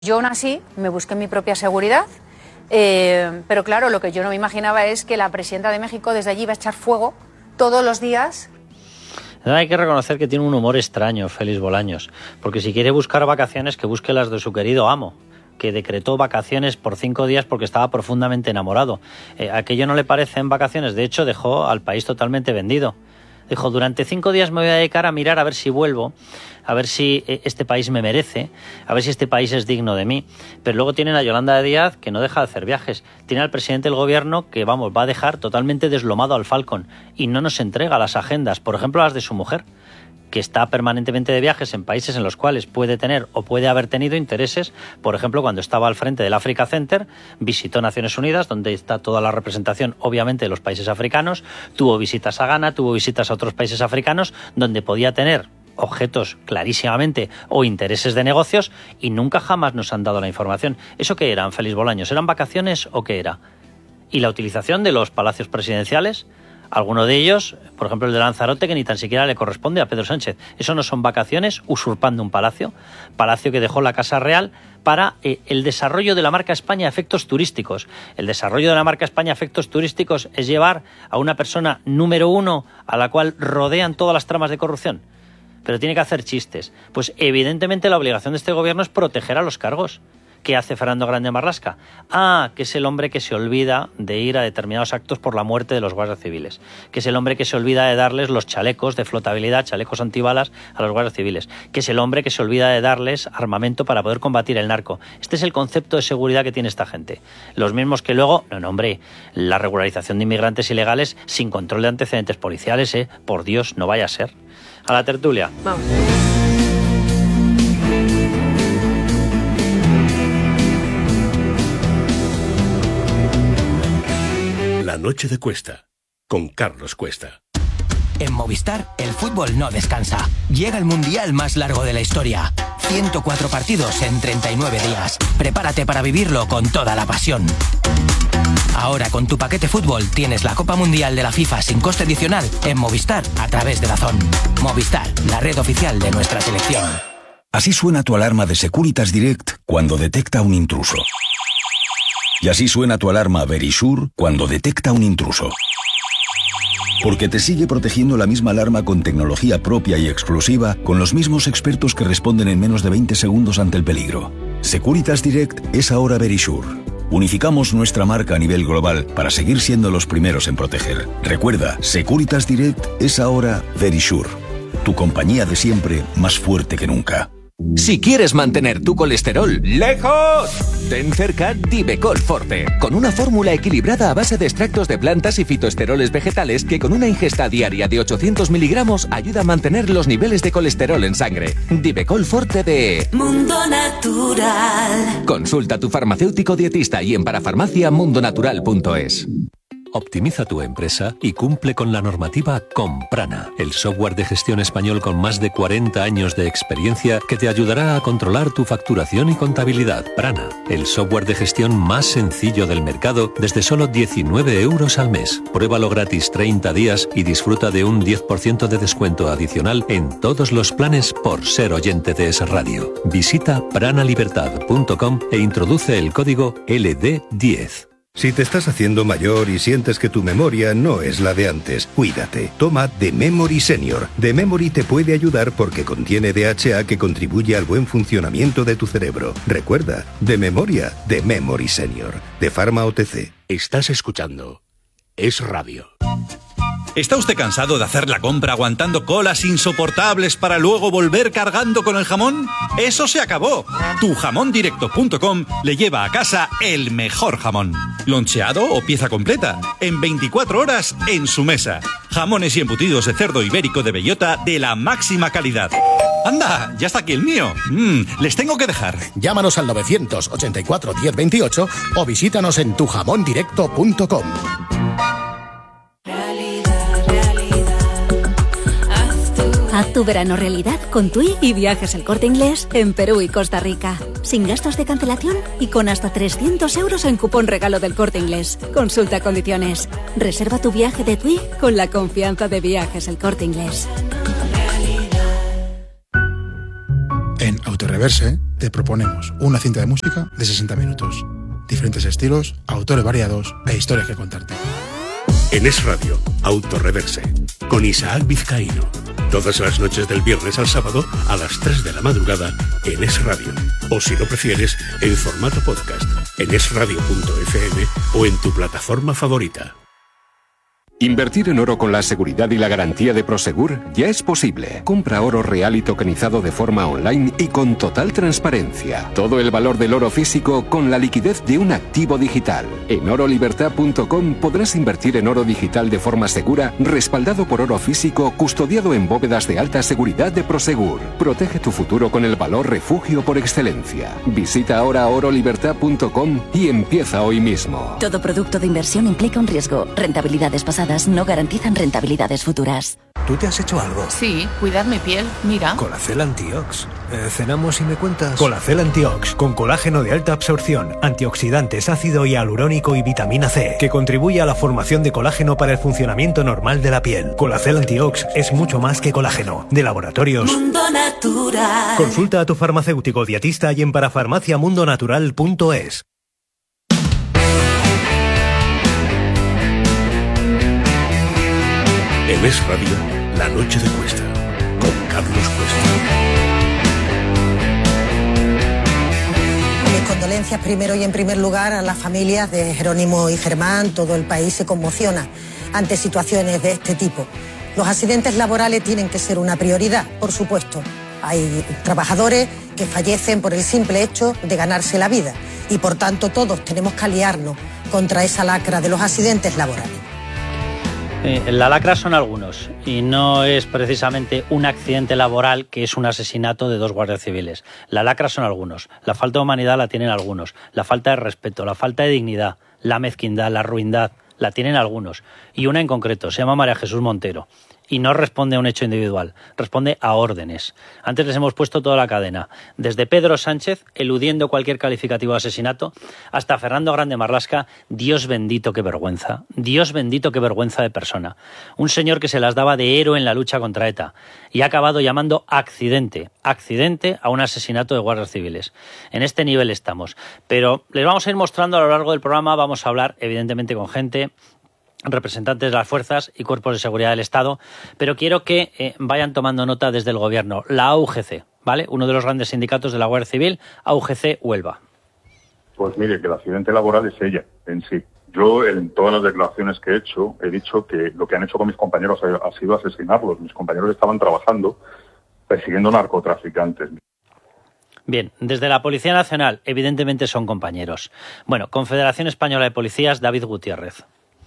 Yo aún así me busqué mi propia seguridad, pero claro, lo que yo no me imaginaba es que la presidenta de México desde allí iba a echar fuego todos los días. Hay que reconocer que tiene un humor extraño, Félix Bolaños, porque si quiere buscar vacaciones, que busque las de su querido amo, que decretó vacaciones por 5 días porque estaba profundamente enamorado. Aquello no le parecen vacaciones, de hecho dejó al país totalmente vendido. Dijo, durante 5 días me voy a dedicar a mirar a ver si vuelvo, a ver si este país me merece, a ver si este país es digno de mí. Pero luego tienen a Yolanda Díaz, que no deja de hacer viajes. Tiene al presidente del gobierno que, va a dejar totalmente deslomado al Falcon y no nos entrega las agendas, por ejemplo las de su mujer, que está permanentemente de viajes en países en los cuales puede tener o puede haber tenido intereses. Por ejemplo, cuando estaba al frente del Africa Center, visitó Naciones Unidas, donde está toda la representación, obviamente, de los países africanos, tuvo visitas a Ghana, tuvo visitas a otros países africanos, donde podía tener objetos clarísimamente o intereses de negocios, y nunca jamás nos han dado la información. ¿Eso qué eran, Félix Bolaños? ¿Eran vacaciones o qué era? ¿Y la utilización de los palacios presidenciales? Alguno de ellos, por ejemplo el de Lanzarote, que ni tan siquiera le corresponde a Pedro Sánchez. ¿Eso no son vacaciones usurpando un palacio? Palacio que dejó la Casa Real para el desarrollo de la marca España a efectos turísticos. El desarrollo de la marca España a efectos turísticos es llevar a una persona número 1 a la cual rodean todas las tramas de corrupción. Pero tiene que hacer chistes. Pues evidentemente la obligación de este gobierno es proteger a los cargos. ¿Qué hace Fernando Grande Marlaska? Que es el hombre que se olvida de ir a determinados actos por la muerte de los guardias civiles, que es el hombre que se olvida de darles los chalecos de flotabilidad, chalecos antibalas a los guardias civiles, que es el hombre que se olvida de darles armamento para poder combatir el narco. Este es el concepto de seguridad que tiene esta gente. Los mismos que luego, la regularización de inmigrantes ilegales sin control de antecedentes policiales, por Dios, no vaya a ser. A la tertulia. Vamos. La noche de Cuesta, con Carlos Cuesta. En Movistar, el fútbol no descansa. Llega el mundial más largo de la historia. 104 partidos en 39 días. Prepárate para vivirlo con toda la pasión. Ahora con tu paquete fútbol tienes la Copa Mundial de la FIFA sin coste adicional en Movistar a través de DAZN. Movistar, la red oficial de nuestra selección. Así suena tu alarma de Securitas Direct cuando detecta un intruso. Y así suena tu alarma Verisure cuando detecta un intruso. Porque te sigue protegiendo la misma alarma con tecnología propia y exclusiva, con los mismos expertos que responden en menos de 20 segundos ante el peligro. Securitas Direct es ahora Verisure. Unificamos nuestra marca a nivel global para seguir siendo los primeros en proteger. Recuerda, Securitas Direct es ahora Verisure. Tu compañía de siempre, más fuerte que nunca. Si quieres mantener tu colesterol lejos, ten cerca Divecol Forte, con una fórmula equilibrada a base de extractos de plantas y fitoesteroles vegetales que con una ingesta diaria de 800 miligramos ayuda a mantener los niveles de colesterol en sangre. Divecol Forte de Mundo Natural. Consulta a tu farmacéutico dietista y en parafarmacia.mundonatural.es. Optimiza tu empresa y cumple con la normativa con Prana, el software de gestión español con más de 40 años de experiencia que te ayudará a controlar tu facturación y contabilidad. Prana, el software de gestión más sencillo del mercado desde solo 19 euros al mes. Pruébalo gratis 30 días y disfruta de un 10% de descuento adicional en todos los planes por ser oyente de Es Radio. Visita pranalibertad.com e introduce el código LD10. Si te estás haciendo mayor y sientes que tu memoria no es la de antes, cuídate. Toma The Memory Senior. The Memory te puede ayudar porque contiene DHA que contribuye al buen funcionamiento de tu cerebro. Recuerda, de memoria, The Memory Senior. De Pharma OTC. Estás escuchando Es Radio. ¿Está usted cansado de hacer la compra aguantando colas insoportables para luego volver cargando con el jamón? ¡Eso se acabó! Tujamondirecto.com le lleva a casa el mejor jamón. Loncheado o pieza completa, en 24 horas en su mesa. Jamones y embutidos de cerdo ibérico de bellota de la máxima calidad. ¡Anda! ¡Ya está aquí el mío! Les tengo que dejar. Llámanos al 984 1028 o visítanos en tujamondirecto.com. Haz tu verano realidad con TUI y Viajes El Corte Inglés en Perú y Costa Rica. Sin gastos de cancelación y con hasta 300 euros en cupón regalo del Corte Inglés. Consulta condiciones. Reserva tu viaje de TUI con la confianza de Viajes El Corte Inglés. En Autoreverse Te proponemos una cinta de música de 60 minutos. Diferentes estilos, autores variados e historias que contarte. En Es Radio, Autorreverse, con Isaac Vizcaíno. Todas las noches del viernes al sábado a las 3 de la madrugada en Es Radio. O si lo prefieres, en formato podcast, en esradio.fm o en tu plataforma favorita. Invertir en oro con la seguridad y la garantía de Prosegur ya es posible. Compra oro real y tokenizado de forma online y con total transparencia. Todo el valor del oro físico con la liquidez de un activo digital. En orolibertad.com podrás invertir en oro digital de forma segura, respaldado por oro físico, custodiado en bóvedas de alta seguridad de Prosegur. Protege tu futuro con el valor refugio por excelencia. Visita ahora orolibertad.com y empieza hoy mismo. Todo producto de inversión implica un riesgo. Rentabilidades pasadas no garantizan rentabilidades futuras. ¿Tú te has hecho algo? Sí, cuidar mi piel, mira. Colacel Antiox. ¿Cenamos y me cuentas? Colacel Antiox, con colágeno de alta absorción, antioxidantes, ácido hialurónico y vitamina C, que contribuye a la formación de colágeno para el funcionamiento normal de la piel. Colacel Antiox es mucho más que colágeno. De Laboratorios Mundo Natural. Consulta a tu farmacéutico dietista y en parafarmaciamundonatural.es. En Es Radio, La Noche de Cuesta, con Carlos Cuesta. Mis condolencias primero y en primer lugar a las familias de Jerónimo y Germán. Todo el país se conmociona ante situaciones de este tipo. Los accidentes laborales tienen que ser una prioridad, por supuesto. Hay trabajadores que fallecen por el simple hecho de ganarse la vida y por tanto todos tenemos que aliarnos contra esa lacra de los accidentes laborales. La lacra son algunos y no es precisamente un accidente laboral que es un asesinato de 2 guardias civiles. La lacra son algunos, la falta de humanidad la tienen algunos, la falta de respeto, la falta de dignidad, la mezquindad, la ruindad, la tienen algunos. Y una en concreto, se llama María Jesús Montero. Y no responde a un hecho individual, responde a órdenes. Antes les hemos puesto toda la cadena, desde Pedro Sánchez, eludiendo cualquier calificativo de asesinato, hasta Fernando Grande Marlaska, Dios bendito qué vergüenza de persona. Un señor que se las daba de héroe en la lucha contra ETA y ha acabado llamando accidente a un asesinato de guardias civiles. En este nivel estamos, pero les vamos a ir mostrando a lo largo del programa, vamos a hablar evidentemente con gente, representantes de las fuerzas y cuerpos de seguridad del Estado, pero quiero que vayan tomando nota desde el gobierno, la AUGC, ¿vale? Uno de los grandes sindicatos de la Guardia Civil, AUGC Huelva. Pues mire, que el accidente laboral es ella en sí. Yo, en todas las declaraciones que he hecho, he dicho que lo que han hecho con mis compañeros ha sido asesinarlos. Mis compañeros estaban trabajando persiguiendo narcotraficantes. Bien, desde la Policía Nacional, evidentemente son compañeros. Bueno, Confederación Española de Policías, David Gutiérrez.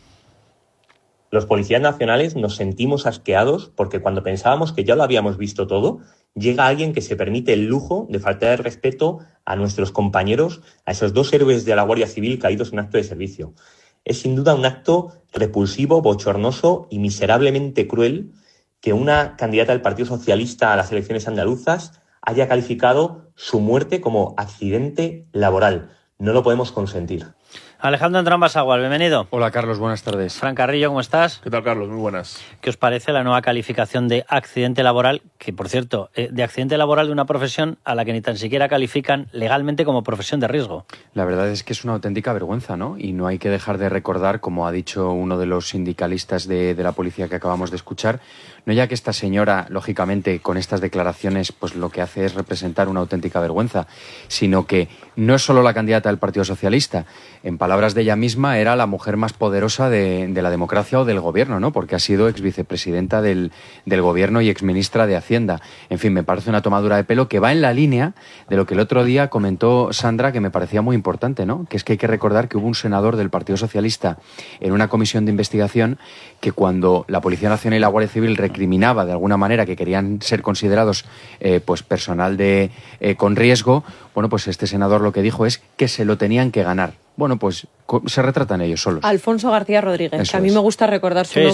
Los policías nacionales nos sentimos asqueados porque cuando pensábamos que ya lo habíamos visto todo, llega alguien que se permite el lujo de faltar el respeto a nuestros compañeros, a esos 2 héroes de la Guardia Civil caídos en acto de servicio. Es sin duda un acto repulsivo, bochornoso y miserablemente cruel que una candidata del Partido Socialista a las elecciones andaluzas haya calificado su muerte como accidente laboral. No lo podemos consentir. Alejandro Entrambas-Agual, bienvenido. Hola Carlos, buenas tardes. Fran Carrillo, ¿cómo estás? ¿Qué tal Carlos? Muy buenas. ¿Qué os parece la nueva calificación de accidente laboral? Que, por cierto, de accidente laboral de una profesión a la que ni tan siquiera califican legalmente como profesión de riesgo. La verdad es que es una auténtica vergüenza, ¿no? Y no hay que dejar de recordar, como ha dicho uno de los sindicalistas de la policía que acabamos de escuchar, no ya que esta señora, lógicamente, con estas declaraciones, pues lo que hace es representar una auténtica vergüenza, sino que no es solo la candidata del Partido Socialista. En palabras de ella misma, era la mujer más poderosa de la democracia o del gobierno, ¿no? Porque ha sido exvicepresidenta del gobierno y exministra de Hacienda. En fin, me parece una tomadura de pelo que va en la línea de lo que el otro día comentó Sandra, que me parecía muy importante, ¿no? Que es que hay que recordar que hubo un senador del Partido Socialista en una comisión de investigación que cuando la Policía Nacional y la Guardia Civil recriminaba de alguna manera que querían ser considerados pues personal con riesgo, bueno, pues este senador lo que dijo es que se lo tenían que ganar. Bueno, pues se retratan ellos solos. Alfonso García Rodríguez, Eso que a mí me gusta recordar su nombre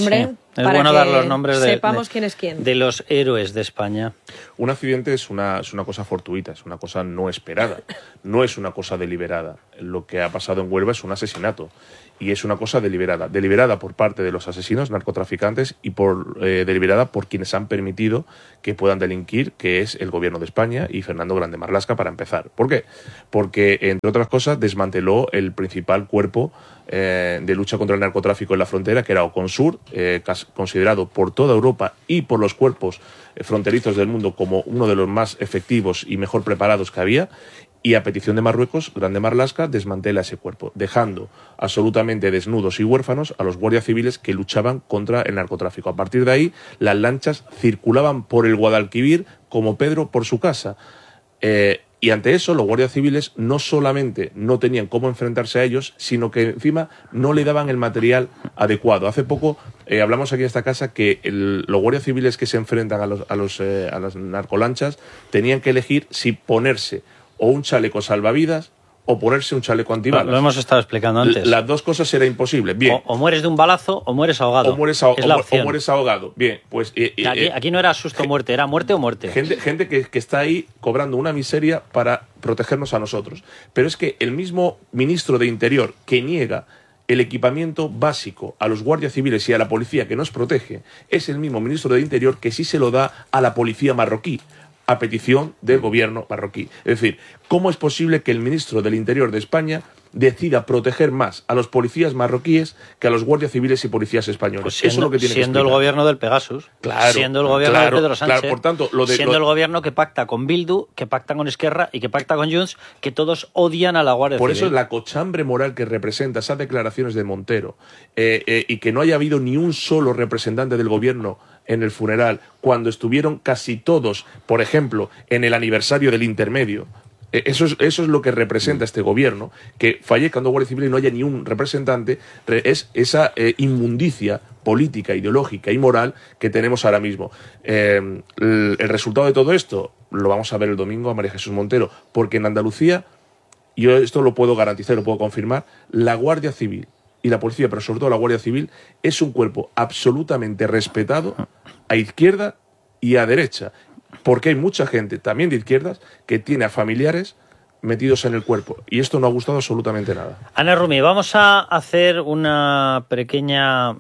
Es para bueno que dar los nombres sepamos quién es quién. de los héroes de España. Un accidente es una cosa fortuita, es una cosa no esperada, no es una cosa deliberada. Lo que ha pasado en Huelva es un asesinato y es una cosa deliberada por parte de los asesinos, narcotraficantes y deliberada por quienes han permitido que puedan delinquir, que es el gobierno de España y Fernando Grande Marlaska, para empezar. ¿Por qué? Porque, entre otras cosas, desmanteló el principal cuerpo de lucha contra el narcotráfico en la frontera, que era Oconsur, considerado por toda Europa y por los cuerpos fronterizos del mundo como uno de los más efectivos y mejor preparados que había. Y a petición de Marruecos, Grande Marlaska desmantela ese cuerpo, dejando absolutamente desnudos y huérfanos a los guardias civiles que luchaban contra el narcotráfico. A partir de ahí, las lanchas circulaban por el Guadalquivir como Pedro por su casa. Y ante eso, los guardias civiles no solamente no tenían cómo enfrentarse a ellos, sino que encima no le daban el material adecuado. Hace poco hablamos aquí en esta casa que los guardias civiles que se enfrentan a las narcolanchas tenían que elegir si ponerse o un chaleco salvavidas o ponerse un chaleco antibalas. Lo hemos estado explicando antes. Las dos cosas era imposible. Bien. O mueres de un balazo o mueres ahogado. O mueres ahogado. Bien, pues... aquí no era susto o muerte, era muerte o muerte. Gente que está ahí cobrando una miseria para protegernos a nosotros. Pero es que el mismo ministro de Interior que niega el equipamiento básico a los guardias civiles y a la policía que nos protege, es el mismo ministro de Interior que sí se lo da a la policía marroquí, a petición del gobierno marroquí. Es decir, ¿cómo es posible que el ministro del Interior de España decida proteger más a los policías marroquíes que a los guardias civiles y policías españoles? Pues siendo, eso es lo que tiene siendo que el gobierno del Pegasus, siendo el gobierno de Pedro Sánchez, por tanto, siendo el gobierno que pacta con Bildu, que pacta con Esquerra y que pacta con Junts, que todos odian a la Guardia Civil. Por eso es la cochambre moral que representa esas declaraciones de Montero y que no haya habido ni un solo representante del gobierno en el funeral, cuando estuvieron casi todos, por ejemplo, en el aniversario del intermedio. Eso es lo que representa este gobierno, que fallezcan dos guardias civiles y no haya ni un representante. Es esa inmundicia política, ideológica y moral que tenemos ahora mismo. El resultado de todo esto lo vamos a ver el domingo a María Jesús Montero, porque en Andalucía, yo esto lo puedo garantizar, lo puedo confirmar, la Guardia Civil y la policía, pero sobre todo la Guardia Civil, es un cuerpo absolutamente respetado a izquierda y a derecha, porque hay mucha gente, también de izquierdas, que tiene a familiares metidos en el cuerpo, y esto no ha gustado absolutamente nada. Ana Rumi, vamos a hacer una pequeña,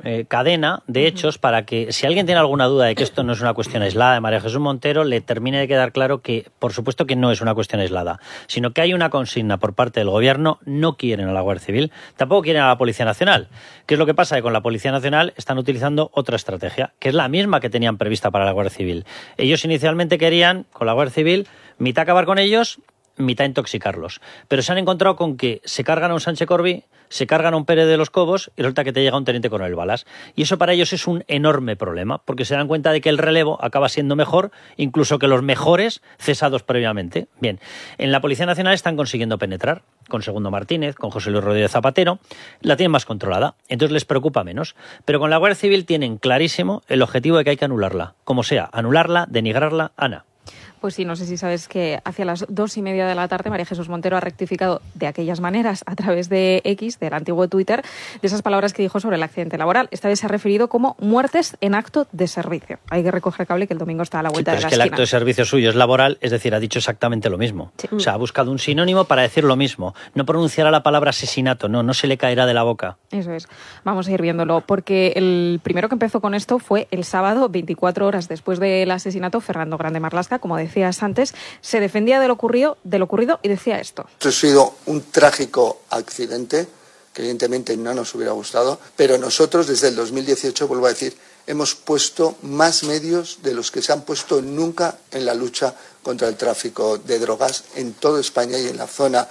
cadena de hechos para que, si alguien tiene alguna duda de que esto no es una cuestión aislada de María Jesús Montero, le termine de quedar claro que, por supuesto que no es una cuestión aislada, sino que hay una consigna por parte del gobierno. No quieren a la Guardia Civil, tampoco quieren a la Policía Nacional. ¿Qué es lo que pasa? Que con la Policía Nacional están utilizando otra estrategia, que es la misma que tenían prevista para la Guardia Civil. Ellos inicialmente querían, con la Guardia Civil, mitad acabar con ellos, mitad intoxicarlos. Pero se han encontrado con que se cargan a un Sánchez Corbí, se cargan a un Pérez de los Cobos y resulta que te llega un teniente coronel Balas. Y eso para ellos es un enorme problema, porque se dan cuenta de que el relevo acaba siendo mejor incluso que los mejores cesados previamente. Bien, en la Policía Nacional están consiguiendo penetrar, con Segundo Martínez, con José Luis Rodríguez Zapatero, la tienen más controlada, entonces les preocupa menos. Pero con la Guardia Civil tienen clarísimo el objetivo de que hay que anularla, como sea, anularla, denigrarla. Ana. Pues sí, no sé si sabes que hacia las 2:30 de la tarde María Jesús Montero ha rectificado de aquellas maneras a través de X, del antiguo Twitter, de esas palabras que dijo sobre el accidente laboral. Esta vez se ha referido como muertes en acto de servicio. Hay que recoger cable que el domingo está a la vuelta de la esquina. Es que el acto de servicio suyo es laboral, es decir, ha dicho exactamente lo mismo. Sí. O sea, ha buscado un sinónimo para decir lo mismo. No pronunciará la palabra asesinato, no se le caerá de la boca. Eso es. Vamos a ir viéndolo, porque el primero que empezó con esto fue el sábado, 24 horas después del asesinato, Fernando Grande Marlaska, como decías antes, se defendía de lo ocurrido y decía esto. Esto ha sido un trágico accidente que evidentemente no nos hubiera gustado, pero nosotros desde el 2018, vuelvo a decir, hemos puesto más medios de los que se han puesto nunca en la lucha contra el tráfico de drogas en toda España y en la zona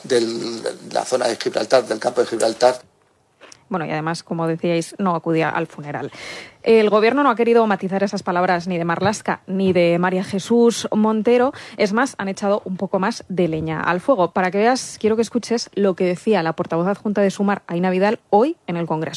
de Gibraltar, del campo de Gibraltar. Bueno, y además, como decíais, no acudía al funeral. El gobierno no ha querido matizar esas palabras ni de Marlaska ni de María Jesús Montero. Es más, han echado un poco más de leña al fuego. Para que veas, quiero que escuches lo que decía la portavoz adjunta de Sumar, Aina Vidal, hoy en el Congreso.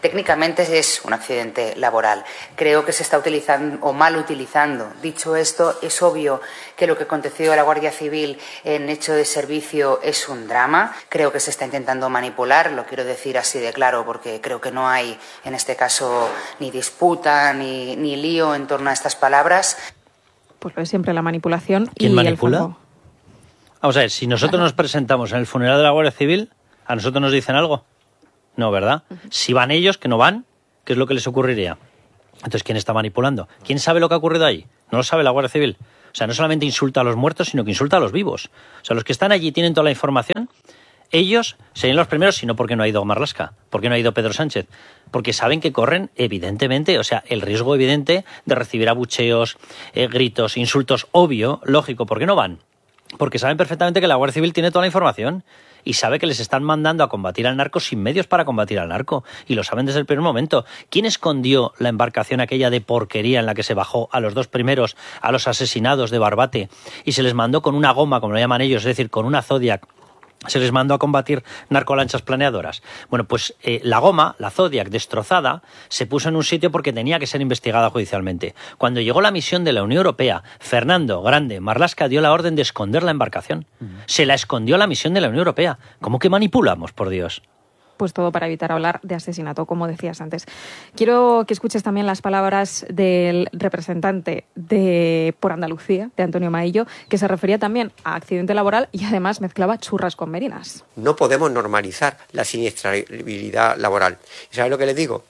Técnicamente es un accidente laboral. Creo que se está utilizando o mal utilizando. Dicho esto, es obvio que lo que aconteció a la Guardia Civil en hecho de servicio es un drama. Creo que se está intentando manipular, lo quiero decir así de claro, porque creo que no hay en este caso ni disputa ni lío en torno a estas palabras. Pues lo es siempre la manipulación. ¿Quién y manipula? el foco. Vamos a ver, si nosotros nos presentamos en el funeral de la Guardia Civil, ¿a nosotros nos dicen algo? No, ¿verdad? Si van ellos, que no van, ¿qué es lo que les ocurriría? Entonces, ¿quién está manipulando? ¿Quién sabe lo que ha ocurrido ahí? No lo sabe la Guardia Civil. O sea, no solamente insulta a los muertos, sino que insulta a los vivos. O sea, los que están allí tienen toda la información. Ellos serían los primeros, sino porque no ha ido Marlaska, porque no ha ido Pedro Sánchez. Porque saben que corren, evidentemente, o sea, el riesgo evidente de recibir abucheos, gritos, insultos, obvio, lógico. ¿Por qué no van? Porque saben perfectamente que la Guardia Civil tiene toda la información y sabe que les están mandando a combatir al narco sin medios para combatir al narco. Y lo saben desde el primer momento. ¿Quién escondió la embarcación aquella de porquería en la que se bajó a los dos primeros, a los asesinados de Barbate, y se les mandó con una goma, como lo llaman ellos, es decir, con una Zodiac? Se les mandó a combatir narcolanchas planeadoras. Bueno, pues la goma, la Zodiac destrozada, se puso en un sitio porque tenía que ser investigada judicialmente. Cuando llegó la misión de la Unión Europea, Fernando Grande Marlaska dio la orden de esconder la embarcación. Se la escondió la misión de la Unión Europea. ¿Cómo que manipulamos, por Dios? Pues todo para evitar hablar de asesinato, como decías antes. Quiero que escuches también las palabras del representante por Andalucía, de Antonio Maillo, que se refería también a accidente laboral y además mezclaba churras con merinas. No podemos normalizar la siniestrabilidad laboral. ¿Y sabes lo que les digo?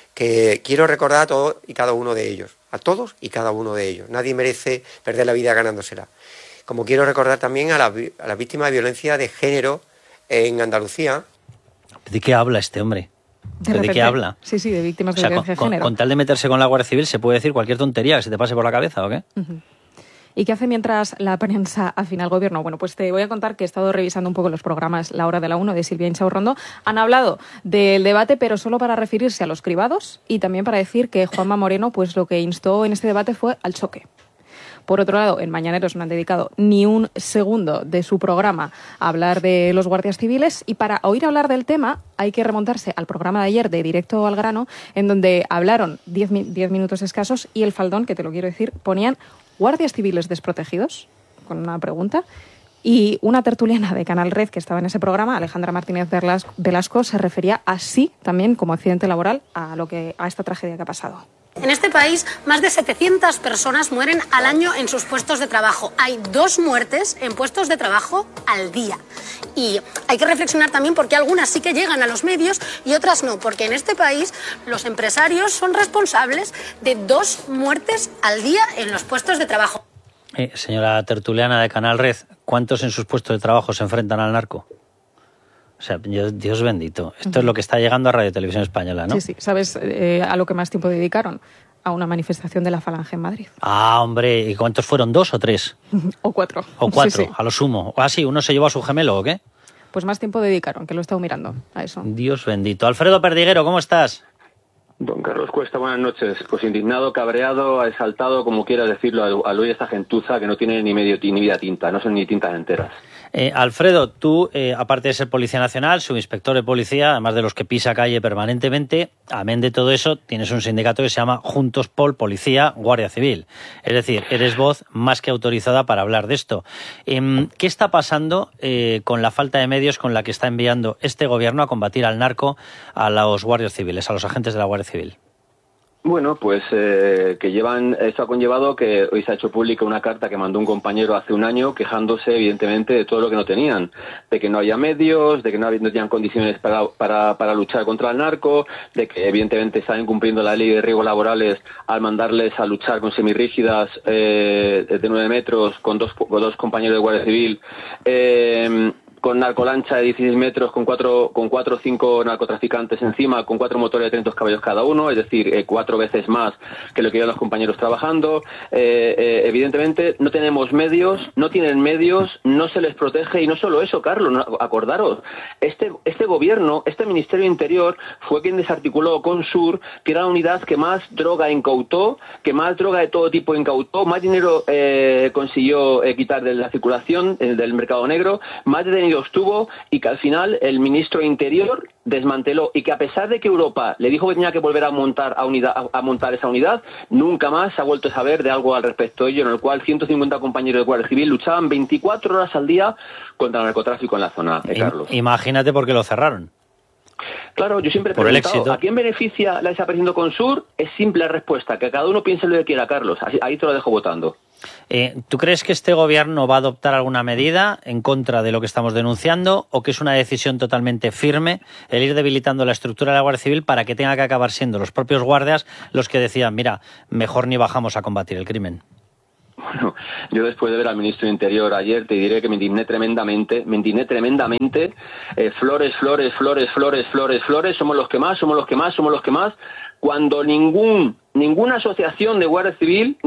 Que quiero recordar a todos y cada uno de ellos. A todos y cada uno de ellos. Nadie merece perder la vida ganándosela. Como quiero recordar también a las víctimas de violencia de género en Andalucía. ¿De qué habla este hombre? ¿De qué habla? Sí, de víctimas de violencia de género. Con tal de meterse con la Guardia Civil, ¿se puede decir cualquier tontería que se te pase por la cabeza o qué? ¿Y qué hace mientras la prensa afina al gobierno? Bueno, pues te voy a contar que he estado revisando un poco los programas La Hora de la 1 de Silvia Inchaurrondo. Han hablado del debate, pero solo para referirse a los cribados y también para decir que Juanma Moreno, pues lo que instó en este debate fue al choque. Por otro lado, en Mañaneros no han dedicado ni un segundo de su programa a hablar de los guardias civiles y para oír hablar del tema hay que remontarse al programa de ayer de Directo al Grano, en donde hablaron 10 minutos escasos y el faldón, que te lo quiero decir, ponían guardias civiles desprotegidos, con una pregunta, y una tertuliana de Canal Red que estaba en ese programa, Alejandra Martínez Velasco, se refería así también como accidente laboral a esta tragedia que ha pasado. En este país, más de 700 personas mueren al año en sus puestos de trabajo. Hay 2 muertes en puestos de trabajo al día. Y hay que reflexionar también por qué algunas sí que llegan a los medios y otras no. Porque en este país los empresarios son responsables de 2 muertes al día en los puestos de trabajo. Señora tertuliana de Canal Red, ¿cuántos en sus puestos de trabajo se enfrentan al narco? O sea, Dios bendito. Esto es lo que está llegando a Radio Televisión Española, ¿no? Sí. ¿Sabes a lo que más tiempo dedicaron? A una manifestación de la Falange en Madrid. Ah, hombre, ¿y cuántos fueron? ¿2 o 3? O 4. O 4, sí. A lo sumo. Ah, sí, ¿uno se llevó a su gemelo o qué? Pues más tiempo dedicaron, que lo he estado mirando a eso. Dios bendito. Alfredo Perdiguero, ¿cómo estás? Don Carlos Cuesta, buenas noches. Pues indignado, cabreado, exaltado, como quieras decirlo, al oír esta gentuza que no tiene ni media tinta, no son ni tintas enteras. Alfredo, tú, aparte de ser Policía Nacional, subinspector de policía, además de los que pisa calle permanentemente, amén de todo eso, tienes un sindicato que se llama Juntos Pol Policía Guardia Civil. Es decir, eres voz más que autorizada para hablar de esto. ¿Qué está pasando con la falta de medios con la que está enviando este gobierno a combatir al narco a los guardias civiles, a los agentes de la Guardia Civil? Bueno, pues esto ha conllevado que hoy se ha hecho pública una carta que mandó un compañero hace un año quejándose evidentemente de todo lo que no tenían, de que no había medios, de que no tenían condiciones para luchar contra el narco, de que evidentemente están incumpliendo la ley de riesgos laborales al mandarles a luchar con semirrígidas de 9 metros con dos compañeros de Guardia Civil, con narcolancha de 16 metros, con 4 o 5 narcotraficantes encima, con 4 motores de 300 caballos cada uno, es decir, 4 veces más que lo que llevan los compañeros trabajando. Evidentemente no tenemos medios, no tienen medios, no se les protege, y no solo eso, Carlos, acordaros, este gobierno, este Ministerio de Interior fue quien desarticuló Consur, que era la unidad que más droga incautó, que más droga de todo tipo incautó, más dinero consiguió quitar de la circulación, del mercado negro, más detenimientos Unidos tuvo y que al final el ministro de Interior desmanteló, y que a pesar de que Europa le dijo que tenía que volver a montar esa unidad, nunca más se ha vuelto a saber de algo al respecto de ello, en el cual 150 compañeros de Guardia Civil luchaban 24 horas al día contra el narcotráfico en la zona, Carlos. Imagínate por qué lo cerraron. Claro, yo siempre he preguntado, ¿a quién beneficia la desaparición de Consur? Es simple la respuesta, que cada uno piense lo que quiera, Carlos. Ahí te lo dejo votando. ¿Tú crees que este gobierno va a adoptar alguna medida en contra de lo que estamos denunciando, o que es una decisión totalmente firme el ir debilitando la estructura de la Guardia Civil para que tenga que acabar siendo los propios guardias los que decían, mira, mejor ni bajamos a combatir el crimen? Bueno, yo después de ver al ministro de Interior ayer te diré que me indigné tremendamente. Flores, flores, flores, flores, flores, flores, somos los que más, cuando ninguna asociación de Guardia Civil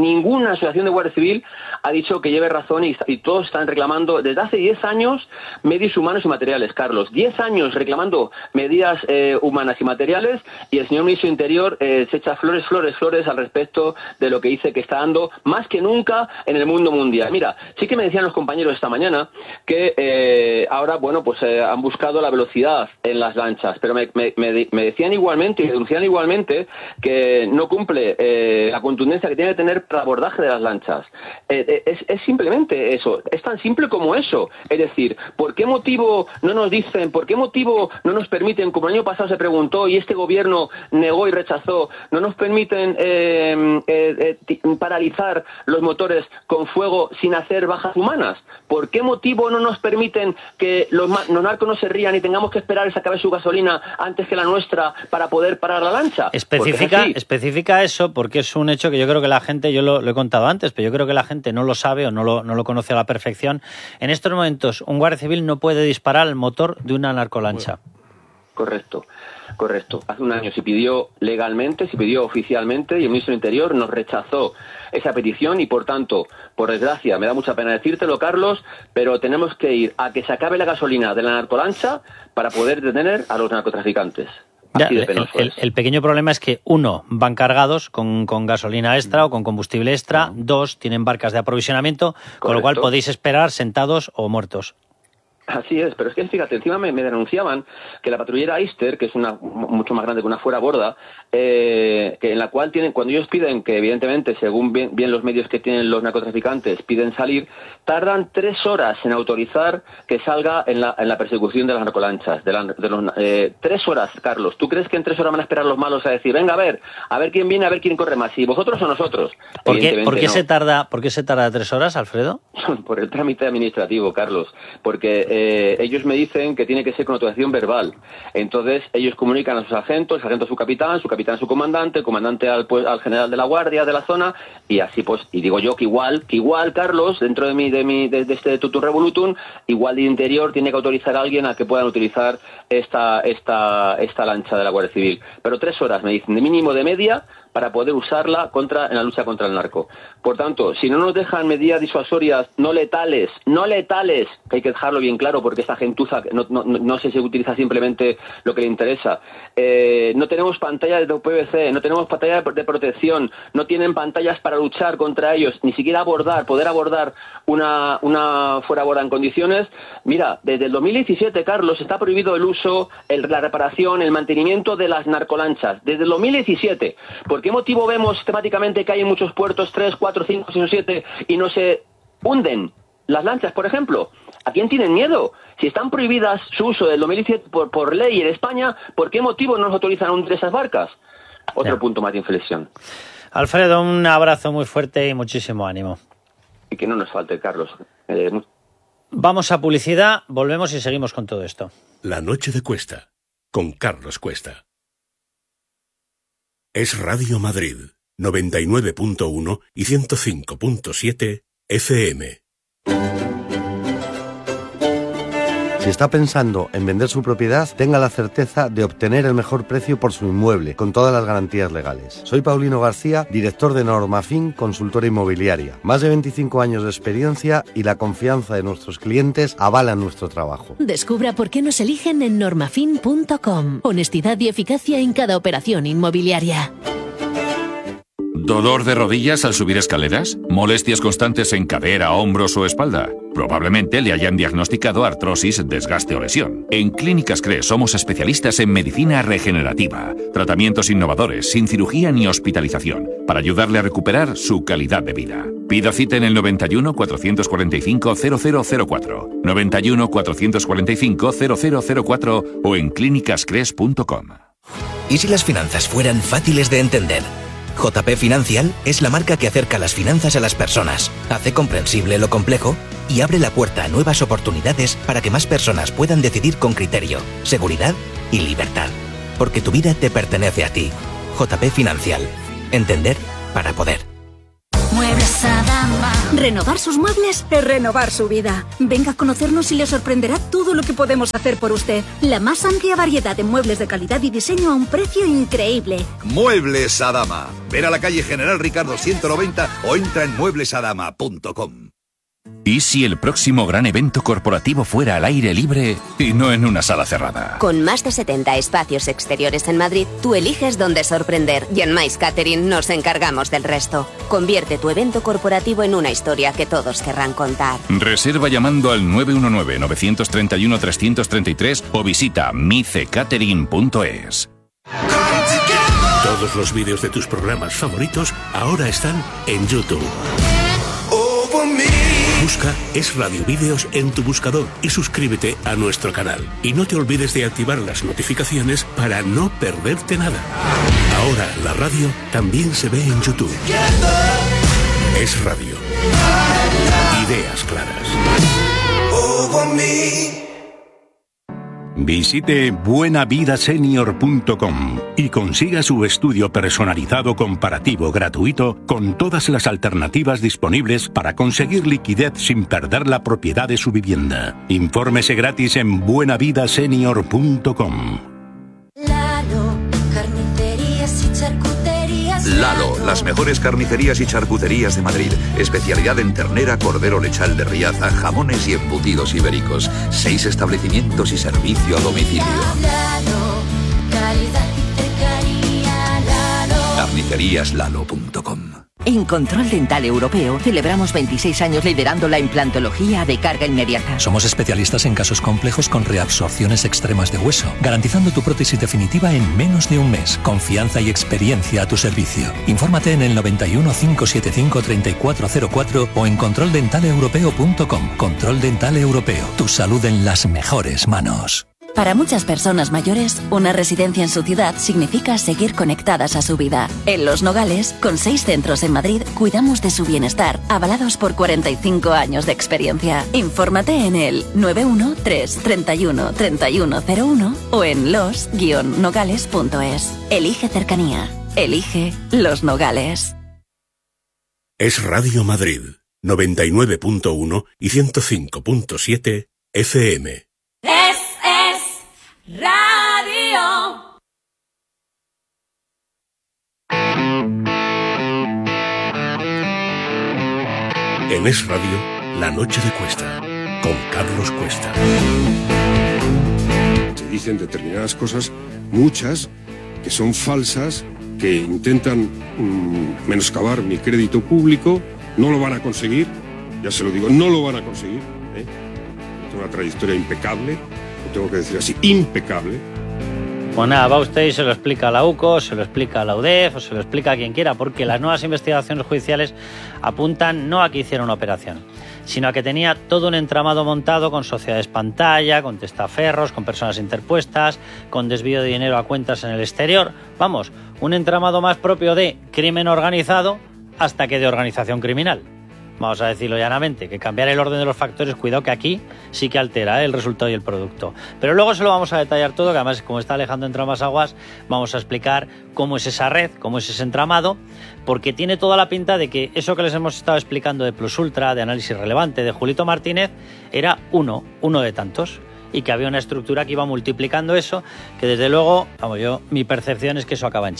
ha dicho que lleve razón, y todos están reclamando desde hace 10 años medios humanos y materiales, Carlos. 10 años reclamando medidas humanas y materiales, y el señor ministro de Interior se echa flores, flores, flores al respecto de lo que dice que está dando más que nunca en el mundo mundial. Mira, sí que me decían los compañeros esta mañana que ahora, han buscado la velocidad en las lanchas, pero me decían igualmente y denuncian igualmente que no cumple la contundencia que tiene que tener para el abordaje de las lanchas. Es simplemente eso, es tan simple como eso. Es decir, ¿por qué motivo no nos dicen, por qué motivo no nos permiten, como el año pasado se preguntó y este gobierno negó y rechazó, no nos permiten paralizar los motores con fuego sin hacer bajas humanas? ¿Por qué motivo no nos permiten que los narcos no se rían y tengamos que esperar que se acabe su gasolina antes que la nuestra para poder parar la lancha? Especifica eso, porque es un hecho que yo creo que la gente, yo lo he contado antes, pero yo creo que la gente no lo sabe o no lo conoce a la perfección. En estos momentos, un guardia civil no puede disparar al motor de una narcolancha. Correcto. Hace un año se pidió legalmente, se pidió oficialmente, y el ministro del Interior nos rechazó esa petición, y por tanto, por desgracia, me da mucha pena decírtelo, Carlos, pero tenemos que ir a que se acabe la gasolina de la narcolancha para poder detener a los narcotraficantes. Ya, el pequeño problema es que, uno, van cargados con gasolina extra o con combustible extra. Dos, tienen barcas de aprovisionamiento, con lo cual podéis esperar sentados o muertos. Así es, pero es que fíjate, encima me denunciaban que la patrullera Eister, que es mucho más grande que una fuera borda, que en la cual cuando ellos piden, que evidentemente, según bien los medios que tienen los narcotraficantes, piden salir, tardan 3 horas en autorizar que salga en la persecución de las narcolanchas. 3 horas, Carlos. ¿Tú crees que en 3 horas van a esperar los malos a decir, venga, a ver quién viene, a ver quién corre más, si vosotros o nosotros? ¿Por qué se tarda 3 horas, Alfredo? Por el trámite administrativo, Carlos, porque ellos me dicen que tiene que ser con autorización verbal. Entonces ellos comunican a sus agentes, el sargento a su capitán a su comandante, el comandante al general de la guardia de la zona, y así y digo yo que igual Carlos, dentro de este tutum revolutum, igual de Interior tiene que autorizar a alguien a que puedan utilizar esta lancha de la Guardia Civil. Pero 3 horas me dicen, de mínimo, de media, para poder usarla en la lucha contra el narco. Por tanto, si no nos dejan medidas disuasorias no letales, que hay que dejarlo bien claro, porque esta gentuza no se utiliza simplemente lo que le interesa. No tenemos pantallas de PVC, no tenemos pantallas de protección, no tienen pantallas para luchar contra ellos, ni siquiera poder abordar una fuera borda en condiciones. Mira, desde el 2017, Carlos, está prohibido el uso, la reparación, el mantenimiento de las narcolanchas. Desde el 2017. ¿Por qué motivo vemos sistemáticamente que hay en muchos puertos 3, 4, 5, 6 o 7 y no se hunden las lanchas, por ejemplo? ¿A quién tienen miedo? Si están prohibidas su uso del 2017 por ley en España, ¿por qué motivo no nos autorizan a hundir esas barcas? Otro punto más de inflexión. Alfredo, un abrazo muy fuerte y muchísimo ánimo. Y que no nos falte, Carlos. Vamos a publicidad, volvemos y seguimos con todo esto. La noche de Cuesta, con Carlos Cuesta. Es Radio Madrid, 99.1 y 105.7 FM. Si está pensando en vender su propiedad, tenga la certeza de obtener el mejor precio por su inmueble, con todas las garantías legales. Soy Paulino García, director de Normafin, consultora inmobiliaria. Más de 25 años de experiencia y la confianza de nuestros clientes avalan nuestro trabajo. Descubra por qué nos eligen en normafin.com. Honestidad y eficacia en cada operación inmobiliaria. ¿Dolor de rodillas al subir escaleras? ¿Molestias constantes en cadera, hombros o espalda? Probablemente le hayan diagnosticado artrosis, desgaste o lesión. En Clínicas CRES somos especialistas en medicina regenerativa. Tratamientos innovadores, sin cirugía ni hospitalización, para ayudarle a recuperar su calidad de vida. Pida cita en el 91 445 0004, 91 445 0004 o en clínicascres.com. ¿Y si las finanzas fueran fáciles de entender? JP Financial es la marca que acerca las finanzas a las personas, hace comprensible lo complejo y abre la puerta a nuevas oportunidades para que más personas puedan decidir con criterio, seguridad y libertad. Porque tu vida te pertenece a ti. JP Financial. Entender para poder. Muebles Adama. Renovar sus muebles es renovar su vida. Venga a conocernos y le sorprenderá todo lo que podemos hacer por usted. La más amplia variedad de muebles de calidad y diseño a un precio increíble. Muebles Adama. Ven a la calle General Ricardo 190 o entra en mueblesadama.com. ¿Y si el próximo gran evento corporativo fuera al aire libre y no en una sala cerrada? Con más de 70 espacios exteriores en Madrid, tú eliges dónde sorprender y en Mais Catering nos encargamos del resto. Convierte tu evento corporativo en una historia que todos querrán contar. Reserva llamando al 919-931-333 o visita micecatering.es. Todos los vídeos de tus programas favoritos ahora están en YouTube. Busca Es Radio Vídeos en tu buscador y suscríbete a nuestro canal. Y no te olvides de activar las notificaciones para no perderte nada. Ahora la radio también se ve en YouTube. Es Radio. Ideas claras. Visite buenavidasenior.com y consiga su estudio personalizado comparativo gratuito con todas las alternativas disponibles para conseguir liquidez sin perder la propiedad de su vivienda. Infórmese gratis en buenavidasenior.com. Lalo, las mejores carnicerías y charcuterías de Madrid. Especialidad en ternera, cordero lechal de Riaza, jamones y embutidos ibéricos. 6 establecimientos y servicio a domicilio. Carniceríaslalo.com. En Control Dental Europeo celebramos 26 años liderando la implantología de carga inmediata. Somos especialistas en casos complejos con reabsorciones extremas de hueso, garantizando tu prótesis definitiva en menos de un mes. Confianza y experiencia a tu servicio. Infórmate en el 91 575 3404 o en controldentaleuropeo.com. Control Dental Europeo. Tu salud en las mejores manos. Para muchas personas mayores, una residencia en su ciudad significa seguir conectadas a su vida. En Los Nogales, con 6 centros en Madrid, cuidamos de su bienestar, avalados por 45 años de experiencia. Infórmate en el 913 31 3101 o en los-nogales.es. Elige cercanía. Elige Los Nogales. Es Radio Madrid, 99.1 y 105.7 FM. Radio. En Es Radio, La Noche de Cuesta, con Carlos Cuesta. Se dicen determinadas cosas, muchas, que son falsas, que intentan menoscabar mi crédito público. No lo van a conseguir, ya se lo digo, no lo van a conseguir. Tengo una trayectoria impecable. Tengo que decir así, impecable. Pues nada, va usted y se lo explica a la UCO, se lo explica a la UDEF o se lo explica a quien quiera, porque las nuevas investigaciones judiciales apuntan no a que hiciera una operación, sino a que tenía todo un entramado montado con sociedades pantalla, con testaferros, con personas interpuestas, con desvío de dinero a cuentas en el exterior. Vamos, un entramado más propio de crimen organizado hasta que de organización criminal. Vamos a decirlo llanamente, que cambiar el orden de los factores, cuidado que aquí sí que altera el resultado y el producto. Pero luego se lo vamos a detallar todo, que además como está Alejandro entre ambas aguas, vamos a explicar cómo es esa red, cómo es ese entramado, porque tiene toda la pinta de que eso que les hemos estado explicando de Plus Ultra, de análisis relevante, de Julito Martínez, era uno de tantos. Y que había una estructura que iba multiplicando eso, que desde luego, mi percepción es que eso acaba en China.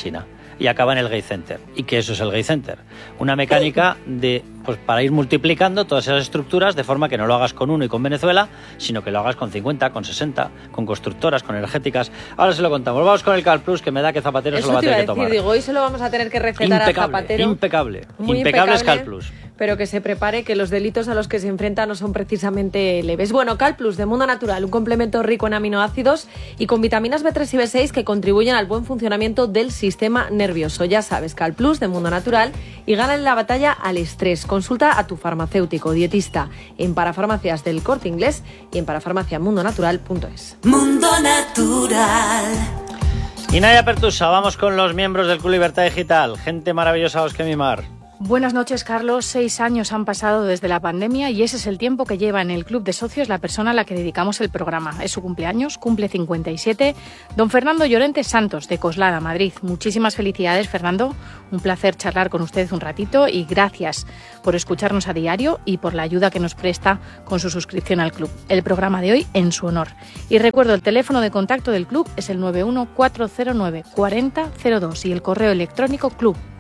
y acaba en el Gay Center. ¿Y qué eso es el Gay Center? Una mecánica de, pues, para ir multiplicando todas esas estructuras de forma que no lo hagas con uno y con Venezuela, sino que lo hagas con 50, con 60, con constructoras, con energéticas. Ahora se lo contamos. Vamos con el Cal Plus, que me da que Zapatero eso se lo va a tener que tomar. Digo, hoy se lo vamos a tener que recetar a Zapatero. Impecable. Muy impecable es Cal Plus. Pero que se prepare, que los delitos a los que se enfrenta no son precisamente leves. Bueno, Cal Plus de Mundo Natural, un complemento rico en aminoácidos y con vitaminas B3 y B6 que contribuyen al buen funcionamiento del sistema nervioso. Ya sabes, Cal Plus de Mundo Natural, y gánale la batalla al estrés. Consulta a tu farmacéutico dietista en Parafarmacias del Corte Inglés y en parafarmaciamundonatural.es. Mundo Natural. Y Nadia Pertusa, vamos con los miembros del Club Libertad Digital. Gente maravillosa a los que mimar. Buenas noches, Carlos. 6 años han pasado desde la pandemia y ese es el tiempo que lleva en el Club de Socios la persona a la que dedicamos el programa. Es su cumpleaños, cumple 57. Don Fernando Llorente Santos, de Coslada, Madrid. Muchísimas felicidades, Fernando. Un placer charlar con usted un ratito y gracias por escucharnos a diario y por la ayuda que nos presta con su suscripción al club. El programa de hoy en su honor. Y recuerdo, el teléfono de contacto del club es el 914094002 y el correo electrónico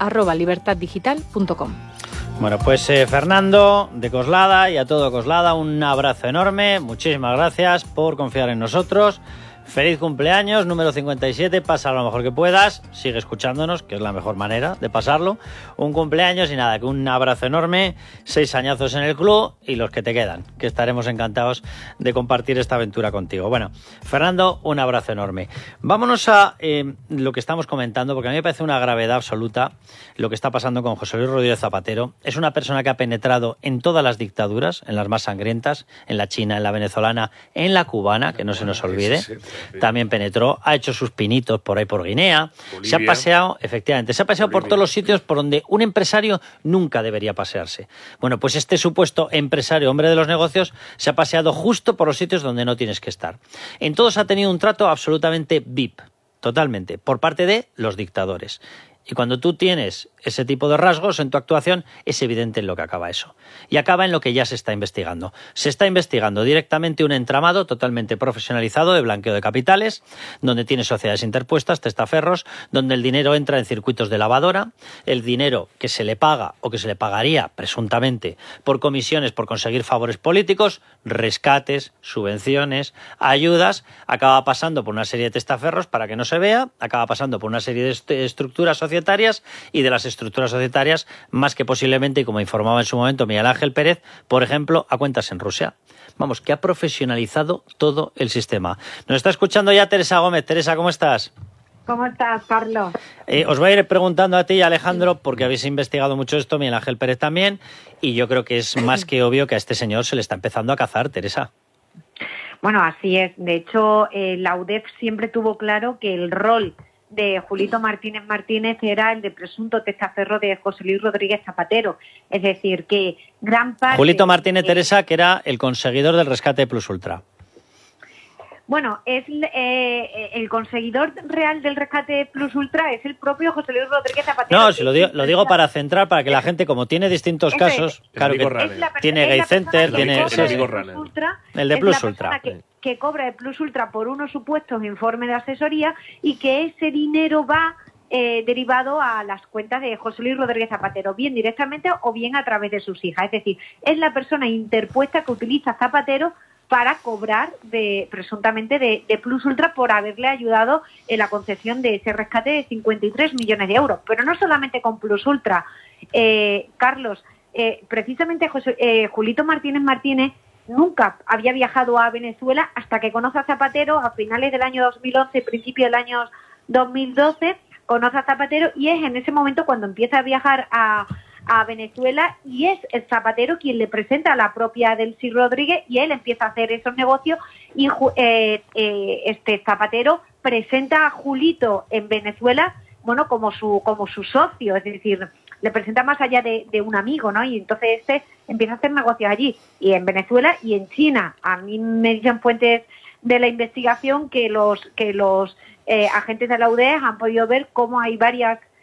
club@libertaddigital.com. Bueno, pues Fernando de Coslada y a todo Coslada, un abrazo enorme. Muchísimas gracias por confiar en nosotros. Feliz cumpleaños, número 57, pasa lo mejor que puedas, sigue escuchándonos, que es la mejor manera de pasarlo. Un cumpleaños y nada, que un abrazo enorme, 6 añazos en el club y los que te quedan, que estaremos encantados de compartir esta aventura contigo. Bueno, Fernando, un abrazo enorme. Vámonos a lo que estamos comentando, porque a mí me parece una gravedad absoluta lo que está pasando con José Luis Rodríguez Zapatero. Es una persona que ha penetrado en todas las dictaduras, en las más sangrientas, en la china, en la venezolana, en la cubana, que no se nos olvide. También penetró, ha hecho sus pinitos por ahí por Guinea, Bolivia. Se ha paseado, efectivamente, se ha paseado Bolivia. Por todos los sitios por donde un empresario nunca debería pasearse. Bueno, pues este supuesto empresario, hombre de los negocios, se ha paseado justo por los sitios donde no tienes que estar. En todos ha tenido un trato absolutamente VIP, totalmente, por parte de los dictadores. Y cuando tú tienes ese tipo de rasgos en tu actuación, es evidente en lo que acaba eso. Y acaba en lo que ya se está investigando. Se está investigando directamente un entramado totalmente profesionalizado de blanqueo de capitales, donde tiene sociedades interpuestas, testaferros, donde el dinero entra en circuitos de lavadora, el dinero que se le paga o que se le pagaría presuntamente por comisiones por conseguir favores políticos, rescates, subvenciones, ayudas, acaba pasando por una serie de testaferros para que no se vea, acaba pasando por una serie de estructuras societarias y de las estructuras societarias, más que posiblemente, y como informaba en su momento Miguel Ángel Pérez, por ejemplo, a cuentas en Rusia. Vamos, que ha profesionalizado todo el sistema. Nos está escuchando ya Teresa Gómez. Teresa, ¿cómo estás? ¿Cómo estás, Carlos? Os voy a ir preguntando a ti y a Alejandro, porque habéis investigado mucho esto, Miguel Ángel Pérez también, y yo creo que es más que obvio que a este señor se le está empezando a cazar, Teresa. Bueno, así es. De hecho, la UDEF siempre tuvo claro que el rol de Julito Martínez Martínez era el de presunto testaferro de José Luis Rodríguez Zapatero. Es decir, que gran parte... Julito Martínez, Teresa, que era el conseguidor del rescate de Plus Ultra. Bueno, es el conseguidor real del rescate Plus Ultra es el propio José Luis Rodríguez Zapatero. No, si lo digo para centrar, para que la gente, como tiene distintos casos, claro que tiene Gay Center, tiene el de Plus Ultra. Que cobra el Plus Ultra por unos supuestos informes de asesoría y que ese dinero va derivado a las cuentas de José Luis Rodríguez Zapatero, bien directamente o bien a través de sus hijas. Es decir, es la persona interpuesta que utiliza Zapatero para cobrar presuntamente de Plus Ultra por haberle ayudado en la concesión de ese rescate de 53 millones de euros. Pero no solamente con Plus Ultra. Carlos, precisamente Julito Martínez Martínez nunca había viajado a Venezuela hasta que conoce a Zapatero a finales del año 2011, principio del año 2012, conoce a Zapatero y es en ese momento cuando empieza a viajar a Venezuela y es el Zapatero quien le presenta a la propia Delcy Rodríguez y él empieza a hacer esos negocios y Zapatero presenta a Julito en Venezuela, bueno, como su socio, es decir, le presenta más allá de un amigo, ¿no? Y entonces empieza a hacer negocios allí y en Venezuela y en China. A mí me dicen fuentes de la investigación que los agentes de la UDEF han podido ver cómo hay varias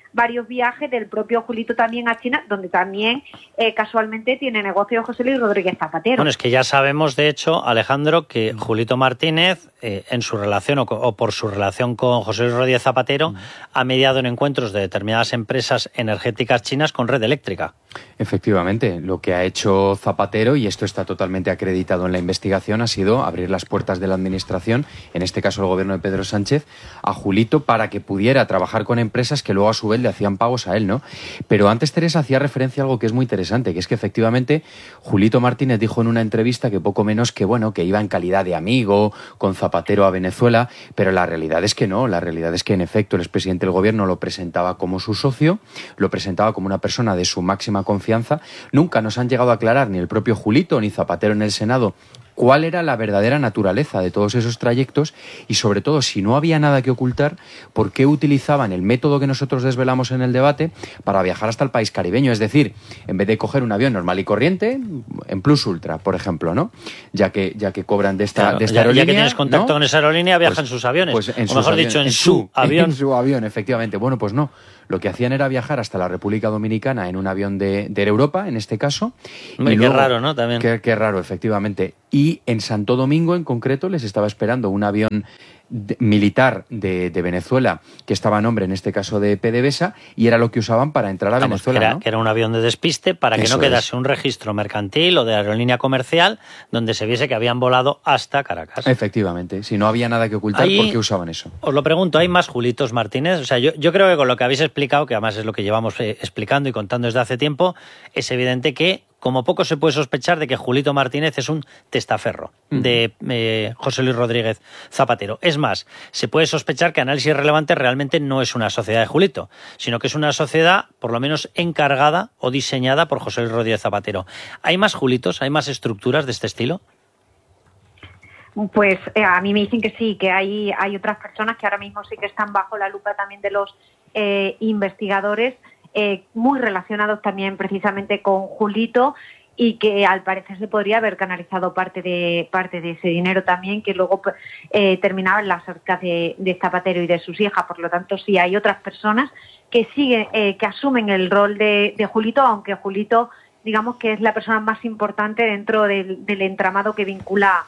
varios viajes del propio Julito también a China, donde también casualmente tiene negocio José Luis Rodríguez Zapatero. Bueno, es que ya sabemos, de hecho, Alejandro, que Julito Martínez, en su relación o por su relación con José Luis Rodríguez Zapatero, ha mediado en encuentros de determinadas empresas energéticas chinas con Red Eléctrica. Efectivamente, lo que ha hecho Zapatero, y esto está totalmente acreditado en la investigación, ha sido abrir las puertas de la administración, en este caso el gobierno de Pedro Sánchez, a Julito para que pudiera trabajar con empresas que luego a su vez le hacían pagos a él, ¿no? Pero antes Teresa hacía referencia a algo que es muy interesante, que es que efectivamente Julito Martínez dijo en una entrevista que poco menos que, bueno, que iba en calidad de amigo con Zapatero a Venezuela, pero la realidad es que no, la realidad es que en efecto el expresidente del gobierno lo presentaba como su socio, lo presentaba como una persona de su máxima confianza. Nunca nos han llegado a aclarar ni el propio Julito ni Zapatero en el Senado cuál era la verdadera naturaleza de todos esos trayectos y, sobre todo, si no había nada que ocultar, por qué utilizaban el método que nosotros desvelamos en el debate para viajar hasta el país caribeño. Es decir, en vez de coger un avión normal y corriente, en Plus Ultra, por ejemplo, ¿no? Ya que cobran de esta aerolínea. Ya que tienes contacto, ¿no?, con esa aerolínea, viaja pues, en sus aviones. Pues en o mejor dicho, en su avión. En su avión, efectivamente. Bueno, pues no. Lo que hacían era viajar hasta la República Dominicana en un avión de Air Europa, en este caso. Qué raro, ¿no? También. Qué raro, efectivamente. Y en Santo Domingo, en concreto, les estaba esperando un avión militar de Venezuela, que estaba a nombre, en este caso, de PDVSA, y era lo que usaban para entrar a Venezuela, ¿no? Que era un avión de despiste para que no quedase un registro mercantil o de aerolínea comercial donde se viese que habían volado hasta Caracas. Efectivamente. Si no había nada que ocultar, ¿por qué usaban eso? Os lo pregunto, ¿hay más Julitos Martínez? O sea, yo creo que con lo que habéis explicado, que además es lo que llevamos explicando y contando desde hace tiempo, es evidente que como poco se puede sospechar de que Julito Martínez es un testaferro de José Luis Rodríguez Zapatero. Es más, se puede sospechar que Análisis Relevante realmente no es una sociedad de Julito, sino que es una sociedad, por lo menos, encargada o diseñada por José Luis Rodríguez Zapatero. ¿Hay más Julitos? ¿Hay más estructuras de este estilo? Pues a mí me dicen que sí, que hay otras personas que ahora mismo sí que están bajo la lupa también de los investigadores, muy relacionados también precisamente con Julito, y que al parecer se podría haber canalizado parte de ese dinero también, que luego terminaba en las arcas de Zapatero y de sus hijas. Por lo tanto, sí hay otras personas que siguen, que asumen el rol de Julito, aunque Julito, digamos que es la persona más importante dentro del entramado que vincula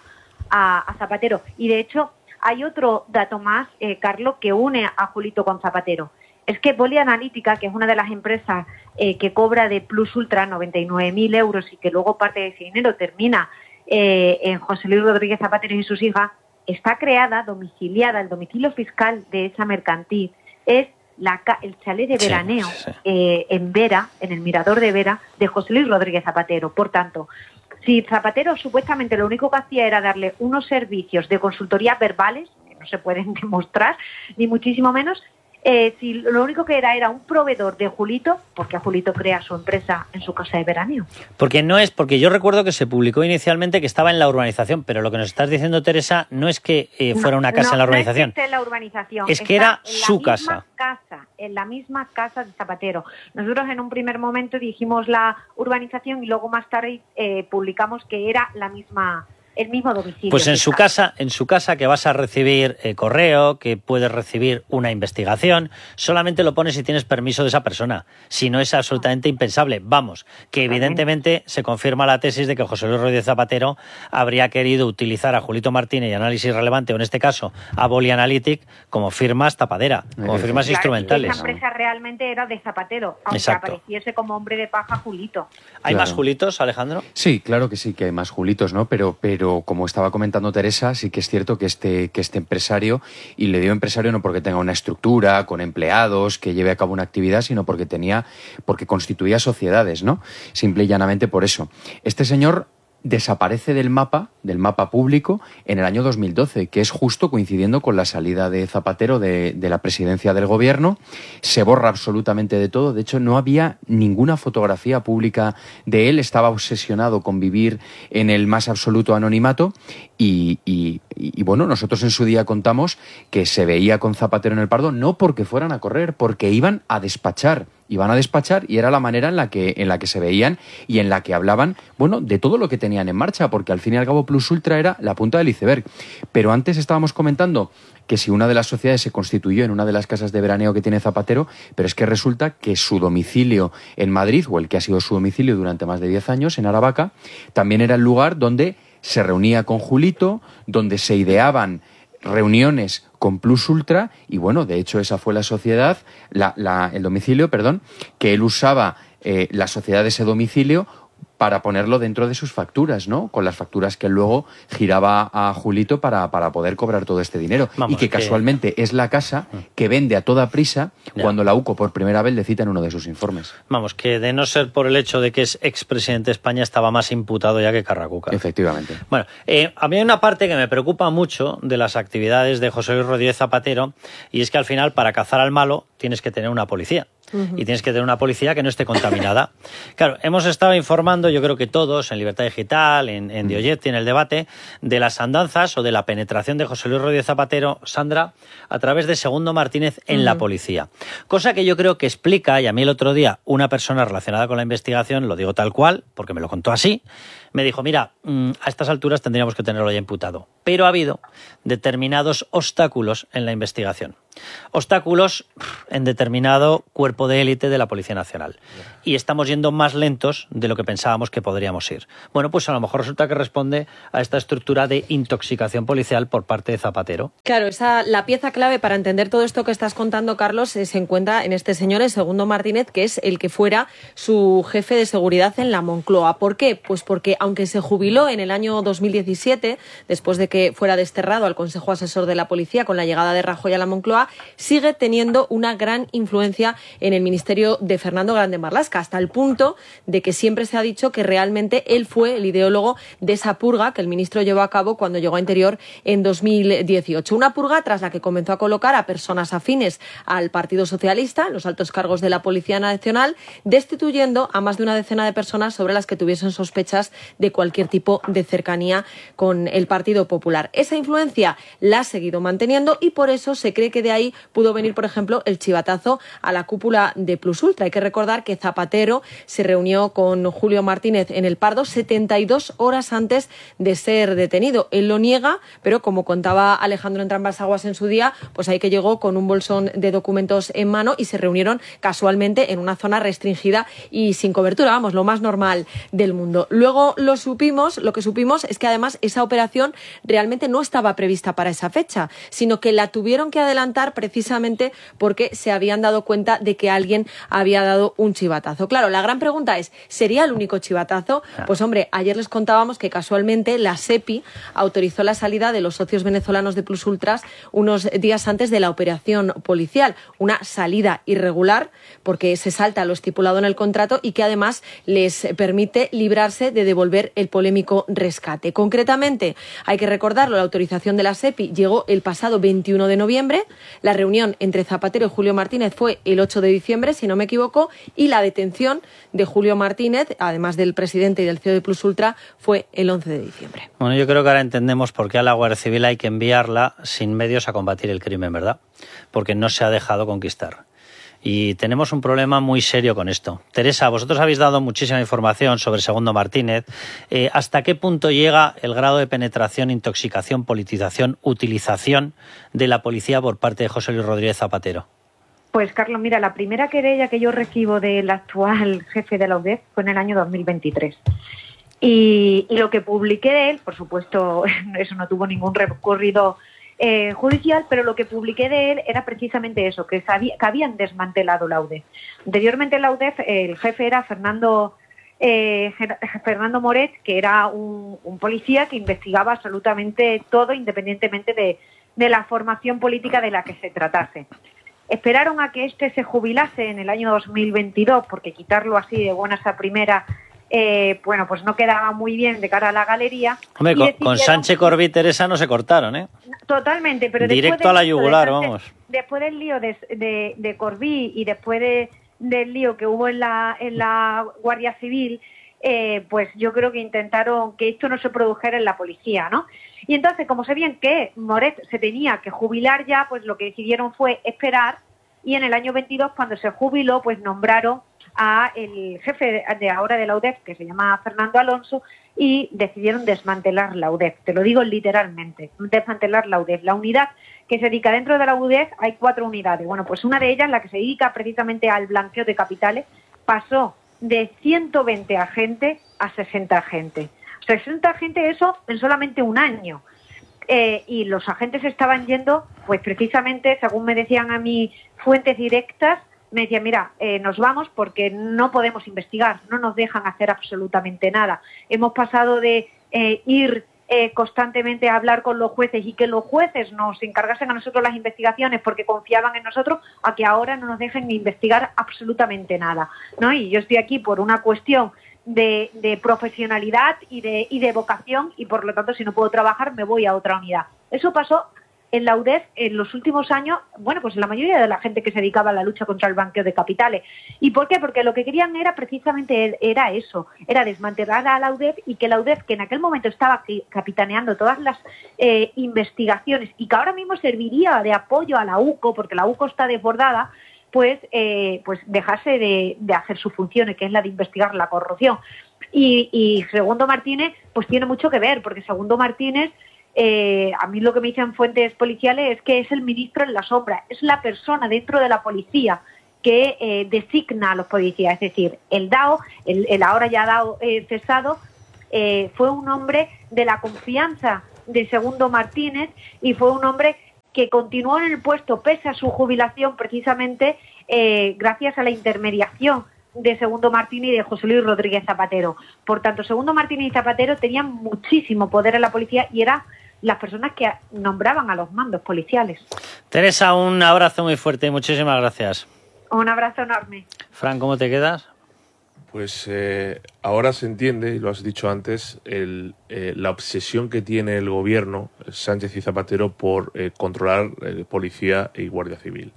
a Zapatero. Y de hecho hay otro dato más, Carlos, que une a Julito con Zapatero. Es que Poli Analítica, que es una de las empresas que cobra de Plus Ultra 99.000 euros y que luego parte de ese dinero termina en José Luis Rodríguez Zapatero y sus hijas, está creada, domiciliada, el domicilio fiscal de esa mercantil es el chalet de veraneo en Vera, en el Mirador de Vera, de José Luis Rodríguez Zapatero. Por tanto, si Zapatero supuestamente lo único que hacía era darle unos servicios de consultoría verbales, que no se pueden demostrar, ni muchísimo menos, si lo único que era un proveedor de Julito, porque Julito crea su empresa en su casa de veraneo. Porque yo recuerdo que se publicó inicialmente que estaba en la urbanización, pero lo que nos estás diciendo, Teresa, no es que fuera una casa en la urbanización. No es que esté en la urbanización. Es que era su casa. En la misma casa de Zapatero. Nosotros en un primer momento dijimos la urbanización y luego más tarde publicamos que era el mismo domicilio. Pues en su casa que vas a recibir correo, que puedes recibir una investigación, solamente lo pones si tienes permiso de esa persona. Si no, es absolutamente impensable. Vamos, que evidentemente se confirma la tesis de que José Luis Rodríguez Zapatero habría querido utilizar a Julito Martínez y Análisis Relevante, o en este caso a Boli Analytic, como firmas tapadera, como firmas instrumentales. Esa empresa realmente era de Zapatero, aunque apareciese como hombre de paja Julito. ¿Hay más Julitos, Alejandro? Sí, claro que sí, que hay más Julitos, ¿no? Pero como estaba comentando Teresa, sí que es cierto que este empresario, y le digo empresario no porque tenga una estructura con empleados, que lleve a cabo una actividad, sino porque constituía sociedades, ¿no? Simple y llanamente por eso. Este señor desaparece del mapa público en el año 2012, que es justo coincidiendo con la salida de Zapatero de la presidencia del gobierno. Se borra absolutamente de todo. De hecho, no había ninguna fotografía pública de él. Estaba obsesionado con vivir en el más absoluto anonimato y bueno, nosotros en su día contamos que se veía con Zapatero en el Pardo no porque fueran a correr, porque iban a despachar iban a despachar y era la manera en la que se veían y en la que hablaban, bueno, de todo lo que tenían en marcha, porque al fin y al cabo Plus Ultra era la punta del iceberg. Pero antes estábamos comentando que si una de las sociedades se constituyó en una de las casas de veraneo que tiene Zapatero, pero es que resulta que su domicilio en Madrid, o el que ha sido su domicilio durante más de 10 años, en Aravaca, también era el lugar donde se reunía con Julito, donde se ideaban reuniones con Plus Ultra, y bueno, de hecho esa fue la sociedad, el domicilio, perdón, que él usaba la sociedad de ese domicilio para ponerlo dentro de sus facturas, ¿no? Con las facturas que él luego giraba a Julito para poder cobrar todo este dinero. Vamos, y que casualmente es la casa que vende a toda prisa cuando la UCO por primera vez le cita en uno de sus informes. Vamos, que de no ser por el hecho de que es expresidente de España, estaba más imputado ya que Carracuca. Efectivamente. Bueno, a mí hay una parte que me preocupa mucho de las actividades de José Luis Rodríguez Zapatero, y es que al final, para cazar al malo, tienes que tener una policía. Y tienes que tener una policía que no esté contaminada. Claro, hemos estado informando, yo creo que todos, en Libertad Digital, en Dioyetti, en el debate, de las andanzas o de la penetración de José Luis Rodríguez Zapatero, Sandra, a través de Segundo Martínez en la policía. Cosa que yo creo que explica, y a mí el otro día una persona relacionada con la investigación, lo digo tal cual, porque me lo contó así, me dijo, mira, a estas alturas tendríamos que tenerlo ya imputado. Pero ha habido determinados obstáculos en la investigación. Obstáculos en determinado cuerpo de élite de la Policía Nacional. Y estamos yendo más lentos de lo que pensábamos que podríamos ir. Bueno, pues a lo mejor resulta que responde a esta estructura de intoxicación policial por parte de Zapatero. Claro, la pieza clave para entender todo esto que estás contando, Carlos, se encuentra en este señor, el Segundo Martínez, que es el que fuera su jefe de seguridad en la Moncloa. ¿Por qué? Pues porque aunque se jubiló en el año 2017, después de que fuera desterrado al Consejo Asesor de la Policía con la llegada de Rajoy a la Moncloa, sigue teniendo una gran influencia en el ministerio de Fernando Grande Marlaska, hasta el punto de que siempre se ha dicho que realmente él fue el ideólogo de esa purga que el ministro llevó a cabo cuando llegó a Interior en 2018. Una purga tras la que comenzó a colocar a personas afines al Partido Socialista en los altos cargos de la Policía Nacional, destituyendo a más de una decena de personas sobre las que tuviesen sospechas de cualquier tipo de cercanía con el Partido Popular. Esa influencia la ha seguido manteniendo y por eso se cree que de ahí pudo venir, por ejemplo, el chivatazo a la cúpula de Plus Ultra. Hay que recordar que Zapatero se reunió con Julio Martínez en El Pardo 72 horas antes de ser detenido. Él lo niega, pero como contaba Alejandro Entrambas-Aguas en su día, pues ahí que llegó con un bolsón de documentos en mano y se reunieron casualmente en una zona restringida y sin cobertura, vamos, lo más normal del mundo. Luego lo que supimos es que además esa operación realmente no estaba prevista para esa fecha, sino que la tuvieron que adelantar precisamente porque se habían dado cuenta de que alguien había dado un chivatazo. Claro, la gran pregunta es, ¿sería el único chivatazo? Pues hombre, ayer les contábamos que casualmente la SEPI autorizó la salida de los socios venezolanos de Plus Ultras unos días antes de la operación policial. Una salida irregular porque se salta lo estipulado en el contrato y que además les permite librarse de devolver el polémico rescate. Concretamente, hay que recordarlo, la autorización de la SEPI llegó el pasado 21 de noviembre, la reunión entre Zapatero y Julio Martínez fue el 8 de diciembre, si no me equivoco, y la detención de Julio Martínez, además del presidente y del CEO de Plus Ultra, fue el 11 de diciembre. Bueno, yo creo que ahora entendemos por qué a la Guardia Civil hay que enviarla sin medios a combatir el crimen, ¿verdad? Porque no se ha dejado conquistar. Y tenemos un problema muy serio con esto. Teresa, vosotros habéis dado muchísima información sobre Segundo Martínez. ¿Hasta qué punto llega el grado de penetración, intoxicación, politización, utilización de la policía por parte de José Luis Rodríguez Zapatero? Pues, Carlos, mira, la primera querella que yo recibo del actual jefe de la UDEF fue en el año 2023. Y lo que publiqué de él, por supuesto, eso no tuvo ningún recorrido judicial, pero lo que publiqué de él era precisamente eso, que habían desmantelado la UDEF. Anteriormente en la UDEF el jefe era Fernando Moret, que era un policía que investigaba absolutamente todo, independientemente de la formación política de la que se tratase. Esperaron a que este se jubilase en el año 2022, porque quitarlo así de buenas a primera, bueno, pues no quedaba muy bien de cara a la galería. Hombre, con Sánchez, Corbí y Teresa no se cortaron, ¿eh? Totalmente, pero directo a la yugular, vamos. Después del lío de Corbí y después del lío que hubo en la Guardia Civil, pues yo creo que intentaron que esto no se produjera en la policía, ¿no? Y entonces, como sabían que Moret se tenía que jubilar ya, pues lo que decidieron fue esperar y en el año 22, cuando se jubiló, pues nombraron a el jefe de ahora de la UDEF, que se llama Fernando Alonso, y decidieron desmantelar la UDEF. Te lo digo literalmente, desmantelar la UDEF. La unidad que se dedica dentro de la UDEF, hay 4 unidades. Bueno, pues una de ellas, la que se dedica precisamente al blanqueo de capitales, pasó de 120 agentes a 60 agentes. 60 agentes, eso en solamente un año. Y los agentes estaban yendo, pues precisamente, según me decían a mí fuentes directas, me decían, mira, nos vamos porque no podemos investigar, no nos dejan hacer absolutamente nada. Hemos pasado de ir constantemente a hablar con los jueces y que los jueces nos encargasen a nosotros las investigaciones porque confiaban en nosotros, a que ahora no nos dejen ni investigar absolutamente nada, ¿no? Y yo estoy aquí por una cuestión de profesionalidad y de vocación, y por lo tanto, si no puedo trabajar, me voy a otra unidad. Eso pasó en la UDEF en los últimos años, bueno, pues la mayoría de la gente que se dedicaba a la lucha contra el blanqueo de capitales. ¿Y por qué? Porque lo que querían era precisamente eso, era desmantelar a la UDEF, y que la UDEF, que en aquel momento estaba capitaneando todas las investigaciones y que ahora mismo serviría de apoyo a la UCO, porque la UCO está desbordada, pues dejase de hacer sus funciones, que es la de investigar la corrupción. Y Segundo Martínez, pues tiene mucho que ver, porque Segundo Martínez, a mí lo que me dicen fuentes policiales es que es el ministro en la sombra, es la persona dentro de la policía que designa a los policías. Es decir, el DAO, el ahora ya DAO cesado, fue un hombre de la confianza de Segundo Martínez, y fue un hombre que continuó en el puesto pese a su jubilación, precisamente gracias a la intermediación de Segundo Martínez y de José Luis Rodríguez Zapatero. Por tanto, Segundo Martínez y Zapatero tenían muchísimo poder en la policía y eran las personas que nombraban a los mandos policiales. Teresa, un abrazo muy fuerte y muchísimas gracias. Un abrazo enorme. Fran, ¿cómo te quedas? Pues ahora se entiende, y lo has dicho antes, la obsesión que tiene el gobierno, Sánchez y Zapatero, por controlar policía y guardia civil.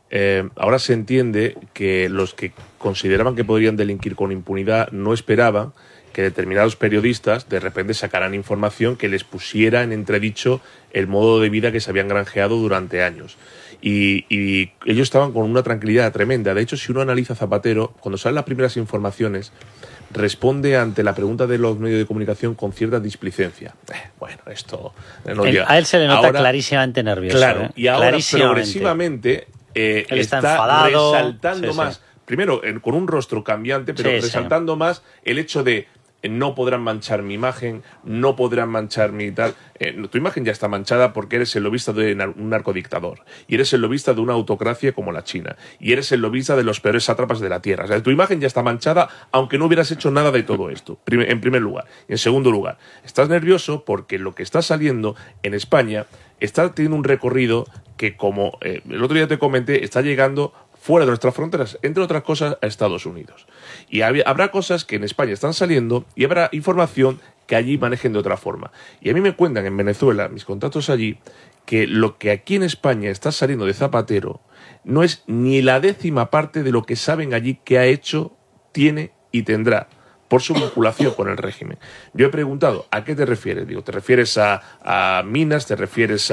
Ahora se entiende que los que consideraban que podrían delinquir con impunidad no esperaban que determinados periodistas de repente sacaran información que les pusiera en entredicho el modo de vida que se habían granjeado durante años. Y ellos estaban con una tranquilidad tremenda. De hecho, si uno analiza a Zapatero, cuando salen las primeras informaciones, responde ante la pregunta de los medios de comunicación con cierta displicencia. Bueno, esto no llega. A él se le nota ahora, clarísimamente nervioso. Claro, y ahora progresivamente está enfadado, resaltando más, primero con un rostro cambiante, pero resaltando más el hecho de no podrán manchar mi imagen, no podrán manchar mi tal. Tu imagen ya está manchada porque eres el lobista de un narcodictador, y eres el lobista de una autocracia como la China, y eres el lobista de los peores sátrapas de la tierra. O sea, tu imagen ya está manchada aunque no hubieras hecho nada de todo esto, en primer lugar. Y en segundo lugar, estás nervioso porque lo que está saliendo en España está teniendo un recorrido que, como el otro día te comenté, está llegando fuera de nuestras fronteras, entre otras cosas, a Estados Unidos. Y habrá cosas que en España están saliendo y habrá información que allí manejen de otra forma. Y a mí me cuentan en Venezuela, mis contactos allí, que lo que aquí en España está saliendo de Zapatero no es ni la 10ª parte de lo que saben allí que ha hecho, tiene y tendrá por su vinculación con el régimen. Yo he preguntado, ¿a qué te refieres? Digo, ¿te refieres a minas? ¿Te refieres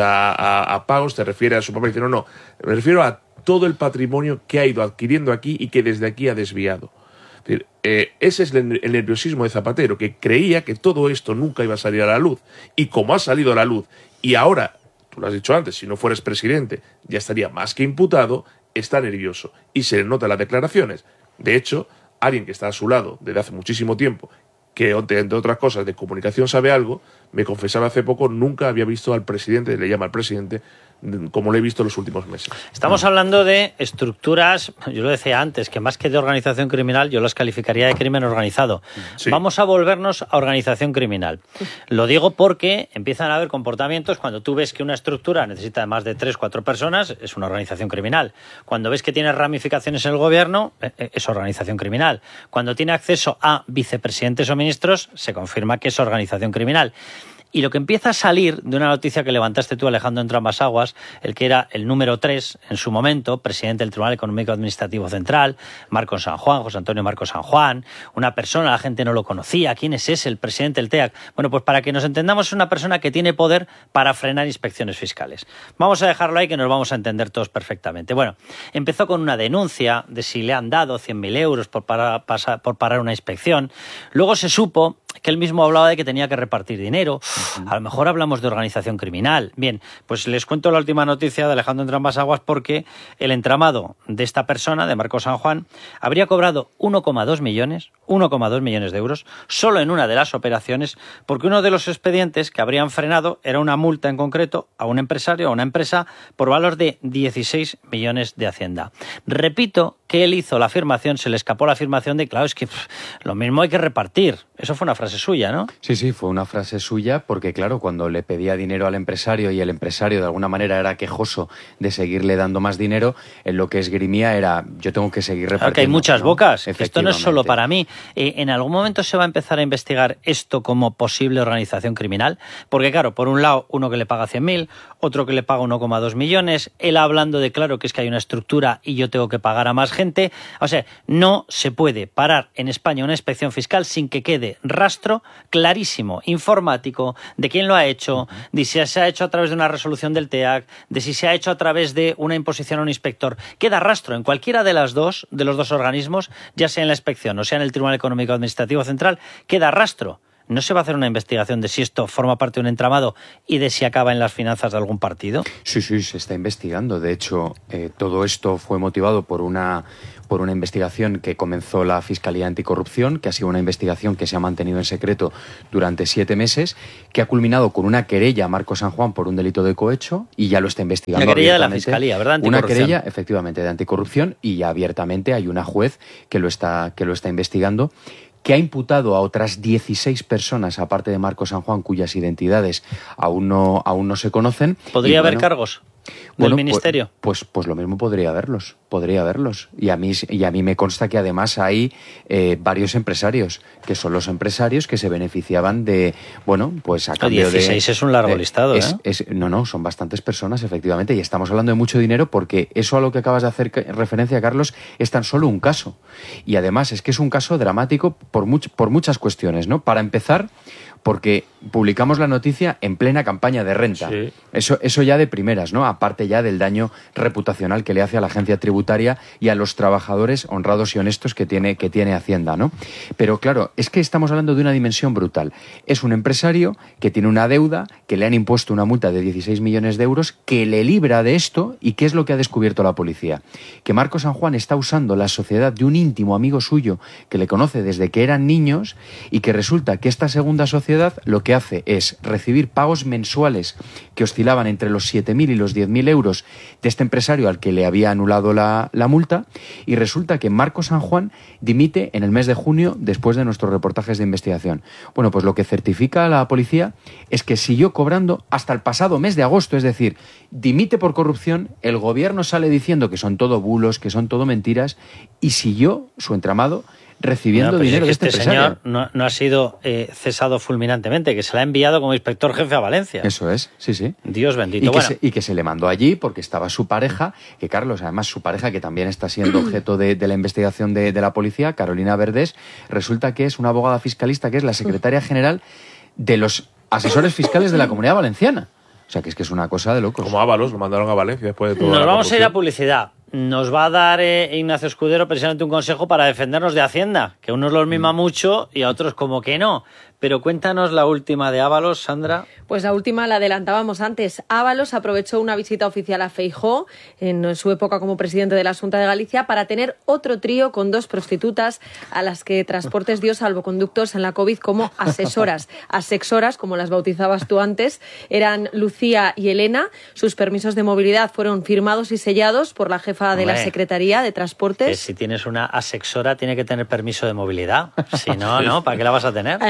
a pagos? ¿Te refieres a su papel? No, me refiero a todo el patrimonio que ha ido adquiriendo aquí y que desde aquí ha desviado. Es decir, ese es el nerviosismo de Zapatero, que creía que todo esto nunca iba a salir a la luz. Y como ha salido a la luz, y ahora, tú lo has dicho antes, si no fueras presidente, ya estaría más que imputado, está nervioso. Y se le nota en las declaraciones. De hecho, alguien que está a su lado desde hace muchísimo tiempo, que entre otras cosas de comunicación sabe algo, me confesaba hace poco, nunca había visto al presidente, le llama al presidente, como lo he visto en los últimos meses. Estamos hablando de estructuras, yo lo decía antes, que más que de organización criminal, yo las calificaría de crimen organizado. Sí. Vamos a volvernos a organización criminal. Lo digo porque empiezan a haber comportamientos, cuando tú ves que una estructura necesita de más de 3-4 personas, es una organización criminal. Cuando ves que tiene ramificaciones en el gobierno, es organización criminal. Cuando tiene acceso a vicepresidentes o ministros, se confirma que es organización criminal. Y lo que empieza a salir de una noticia que levantaste tú, Alejandro Entrambas-Aguas, el que era el número 3 en su momento, presidente del Tribunal Económico Administrativo Central, Marcos San Juan, José Antonio Marcos San Juan, una persona, la gente no lo conocía, ¿quién es ese, el presidente del TEAC? Bueno, pues para que nos entendamos, es una persona que tiene poder para frenar inspecciones fiscales. Vamos a dejarlo ahí, que nos vamos a entender todos perfectamente. Bueno, empezó con una denuncia de si le han dado 100.000 euros por parar una inspección. Luego se supo que él mismo hablaba de que tenía que repartir dinero. A lo mejor hablamos de organización criminal. Bien, pues les cuento la última noticia de Alejandro Entrambas-Aguas, porque el entramado de esta persona, de Marcos San Juan, habría cobrado 1,2 millones de euros solo en una de las operaciones, porque uno de los expedientes que habrían frenado era una multa en concreto a un empresario, a una empresa, por valor de 16 millones de Hacienda. Repito que él hizo la afirmación, se le escapó la afirmación de, claro, es que lo mismo hay que repartir. Eso fue una frase suya, ¿no? Sí, fue una frase suya, porque claro, cuando le pedía dinero al empresario y el empresario de alguna manera era quejoso de seguirle dando más dinero, en lo que esgrimía era, yo tengo que seguir repartiendo. Claro, que hay muchas bocas, esto no es solo para mí. ¿En algún momento se va a empezar a investigar esto como posible organización criminal? Porque claro, por un lado, uno que le paga 100.000, otro que le paga 1,2 millones, él hablando de, claro, que es que hay una estructura y yo tengo que pagar a más gente. O sea, no se puede parar en España una inspección fiscal sin que quede rastro clarísimo, informático, de quién lo ha hecho, de si se ha hecho a través de una resolución del TEAC, de si se ha hecho a través de una imposición a un inspector. Queda rastro en cualquiera de los dos organismos, ya sea en la inspección o sea en el Tribunal Económico Administrativo Central, queda rastro. ¿No se va a hacer una investigación de si esto forma parte de un entramado y de si acaba en las finanzas de algún partido? Sí, se está investigando. De hecho, todo esto fue motivado por una investigación que comenzó la Fiscalía Anticorrupción, que ha sido una investigación que se ha mantenido en secreto durante 7 meses, que ha culminado con una querella a Marcos San Juan por un delito de cohecho, y ya lo está investigando. Una querella de la Fiscalía, ¿verdad? Una querella, efectivamente, de anticorrupción, y ya abiertamente hay una juez que lo está investigando, que ha imputado a otras 16 personas, aparte de Marcos San Juan, cuyas identidades aún no se conocen. ¿Podría haber cargos del ministerio? Pues lo mismo podría haberlos. Y a mí me consta que además hay varios empresarios, que son los empresarios que se beneficiaban de, pues a cambio 16 es un largo listado, No, son bastantes personas, efectivamente, y estamos hablando de mucho dinero, porque eso a lo que acabas de hacer referencia, Carlos, es tan solo un caso. Y además es que es un caso dramático por muchas cuestiones, ¿no? Para empezar, porque publicamos la noticia en plena campaña de renta. Sí. Eso ya de primeras, ¿no? Aparte ya del daño reputacional que le hace a la agencia tributaria y a los trabajadores honrados y honestos que tiene Hacienda, ¿no? Pero claro, es que estamos hablando de una dimensión brutal. Es un empresario que tiene una deuda, que le han impuesto una multa de 16 millones de euros, que le libra de esto. ¿Y qué es lo que ha descubierto la policía? Que Marcos San Juan está usando la sociedad de un íntimo amigo suyo que le conoce desde que eran niños, y que resulta que esta segunda sociedad lo que hace es recibir pagos mensuales que oscilaban entre los 7.000 y los 10.000 euros de este empresario al que le había anulado la multa, y resulta que Marcos San Juan dimite en el mes de junio después de nuestros reportajes de investigación. Bueno, pues lo que certifica la policía es que siguió cobrando hasta el pasado mes de agosto, es decir, dimite por corrupción, el gobierno sale diciendo que son todo bulos, que son todo mentiras, y siguió su entramado recibiendo dinero de este empresario. Señor no ha sido cesado fulminantemente, que se le ha enviado como inspector jefe a Valencia. Eso es, sí. Dios bendito. Y que se le mandó allí porque estaba su pareja, que Carlos, además su pareja, que también está siendo objeto de la investigación de la policía, Carolina Verdés, resulta que es una abogada fiscalista, que es la secretaria general de los asesores fiscales de la Comunidad Valenciana. O sea, que es una cosa de locos. Como Ábalos, lo mandaron a Valencia después de todo. Nos vamos a ir a publicidad. Nos va a dar Ignacio Escudero precisamente un consejo para defendernos de Hacienda, que a unos los mima mucho y a otros como que no. Pero cuéntanos la última de Ábalos, Sandra. Pues la última la adelantábamos antes. Ábalos aprovechó una visita oficial a Feijóo en su época como presidente de la Xunta de Galicia para tener otro trío con 2 prostitutas a las que Transportes dio salvoconductos en la COVID como asesoras. Asexoras, como las bautizabas tú antes, eran Lucía y Elena. Sus permisos de movilidad fueron firmados y sellados por la jefa de la Secretaría de Transportes. Que si tienes una asexora tiene que tener permiso de movilidad. Si no, ¿para qué la vas a tener? Es terrible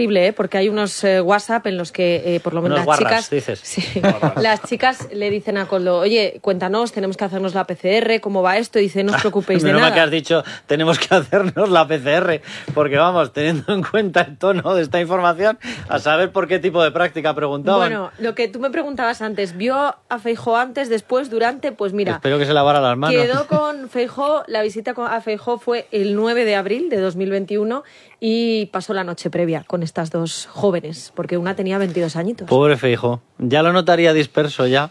terrible, porque hay unos WhatsApp en los que por lo menos unos las guarras, chicas, dices. sí, las chicas le dicen a Koldo, oye, cuéntanos, tenemos que hacernos la PCR, ¿cómo va esto? Y dice, no os preocupéis de nada. Que has dicho, tenemos que hacernos la PCR, porque vamos, teniendo en cuenta el tono de esta información, a saber por qué tipo de práctica preguntaban. Bueno, lo que tú me preguntabas antes, ¿vio a Feijóo antes, después, durante? Pues mira, espero que se lavara las manos. Quedó con Feijóo, la visita a Feijóo fue el 9 de abril de 2021 y pasó la noche previa con estas dos jóvenes, porque una tenía 22 añitos. Pobre Feijóo, ya lo notaría disperso ya.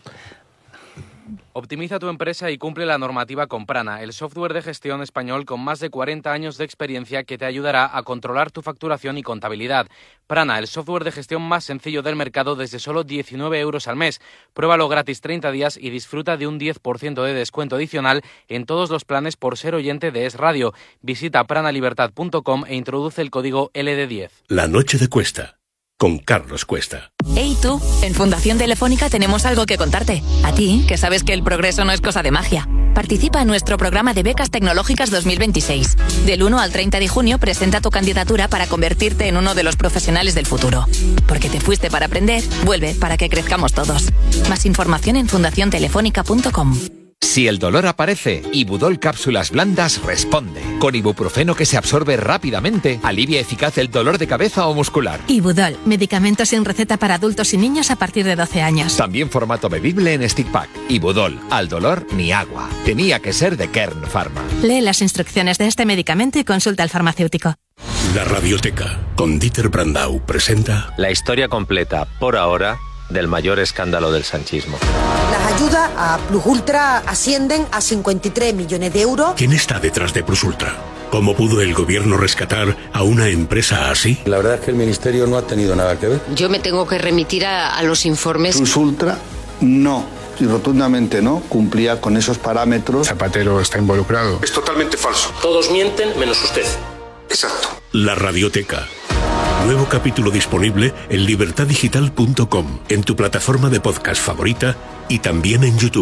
Optimiza tu empresa y cumple la normativa con Prana, el software de gestión español con más de 40 años de experiencia que te ayudará a controlar tu facturación y contabilidad. Prana, el software de gestión más sencillo del mercado desde solo 19 euros al mes. Pruébalo gratis 30 días y disfruta de un 10% de descuento adicional en todos los planes por ser oyente de Es Radio. Visita pranalibertad.com e introduce el código LD10. La noche de Cuesta, con Carlos Cuesta. Hey tú, en Fundación Telefónica tenemos algo que contarte. A ti, que sabes que el progreso no es cosa de magia. Participa en nuestro programa de becas tecnológicas 2026. Del 1 al 30 de junio presenta tu candidatura para convertirte en uno de los profesionales del futuro. Porque te fuiste para aprender, vuelve para que crezcamos todos. Más información en fundaciontelefónica.com. Si el dolor aparece, Ibudol Cápsulas Blandas responde. Con ibuprofeno que se absorbe rápidamente, alivia eficaz el dolor de cabeza o muscular. Ibudol, medicamento sin receta para adultos y niños a partir de 12 años. También formato bebible en stick pack. Ibudol, al dolor ni agua. Tenía que ser de Kern Pharma. Lee las instrucciones de este medicamento y consulta al farmacéutico. La Radioteca, con Dieter Brandau, presenta... La historia completa, por ahora, del mayor escándalo del sanchismo. Las ayudas a Plus Ultra ascienden a 53 millones de euros. ¿Quién está detrás de Plus Ultra? ¿Cómo pudo el gobierno rescatar a una empresa así? La verdad es que el ministerio no ha tenido nada que ver. Yo me tengo que remitir a los informes. Plus Ultra no, y rotundamente no, cumplía con esos parámetros. Zapatero está involucrado. Es totalmente falso. Todos mienten menos usted. Exacto. La Radioteca. Nuevo capítulo disponible en libertaddigital.com, en tu plataforma de podcast favorita y también en YouTube.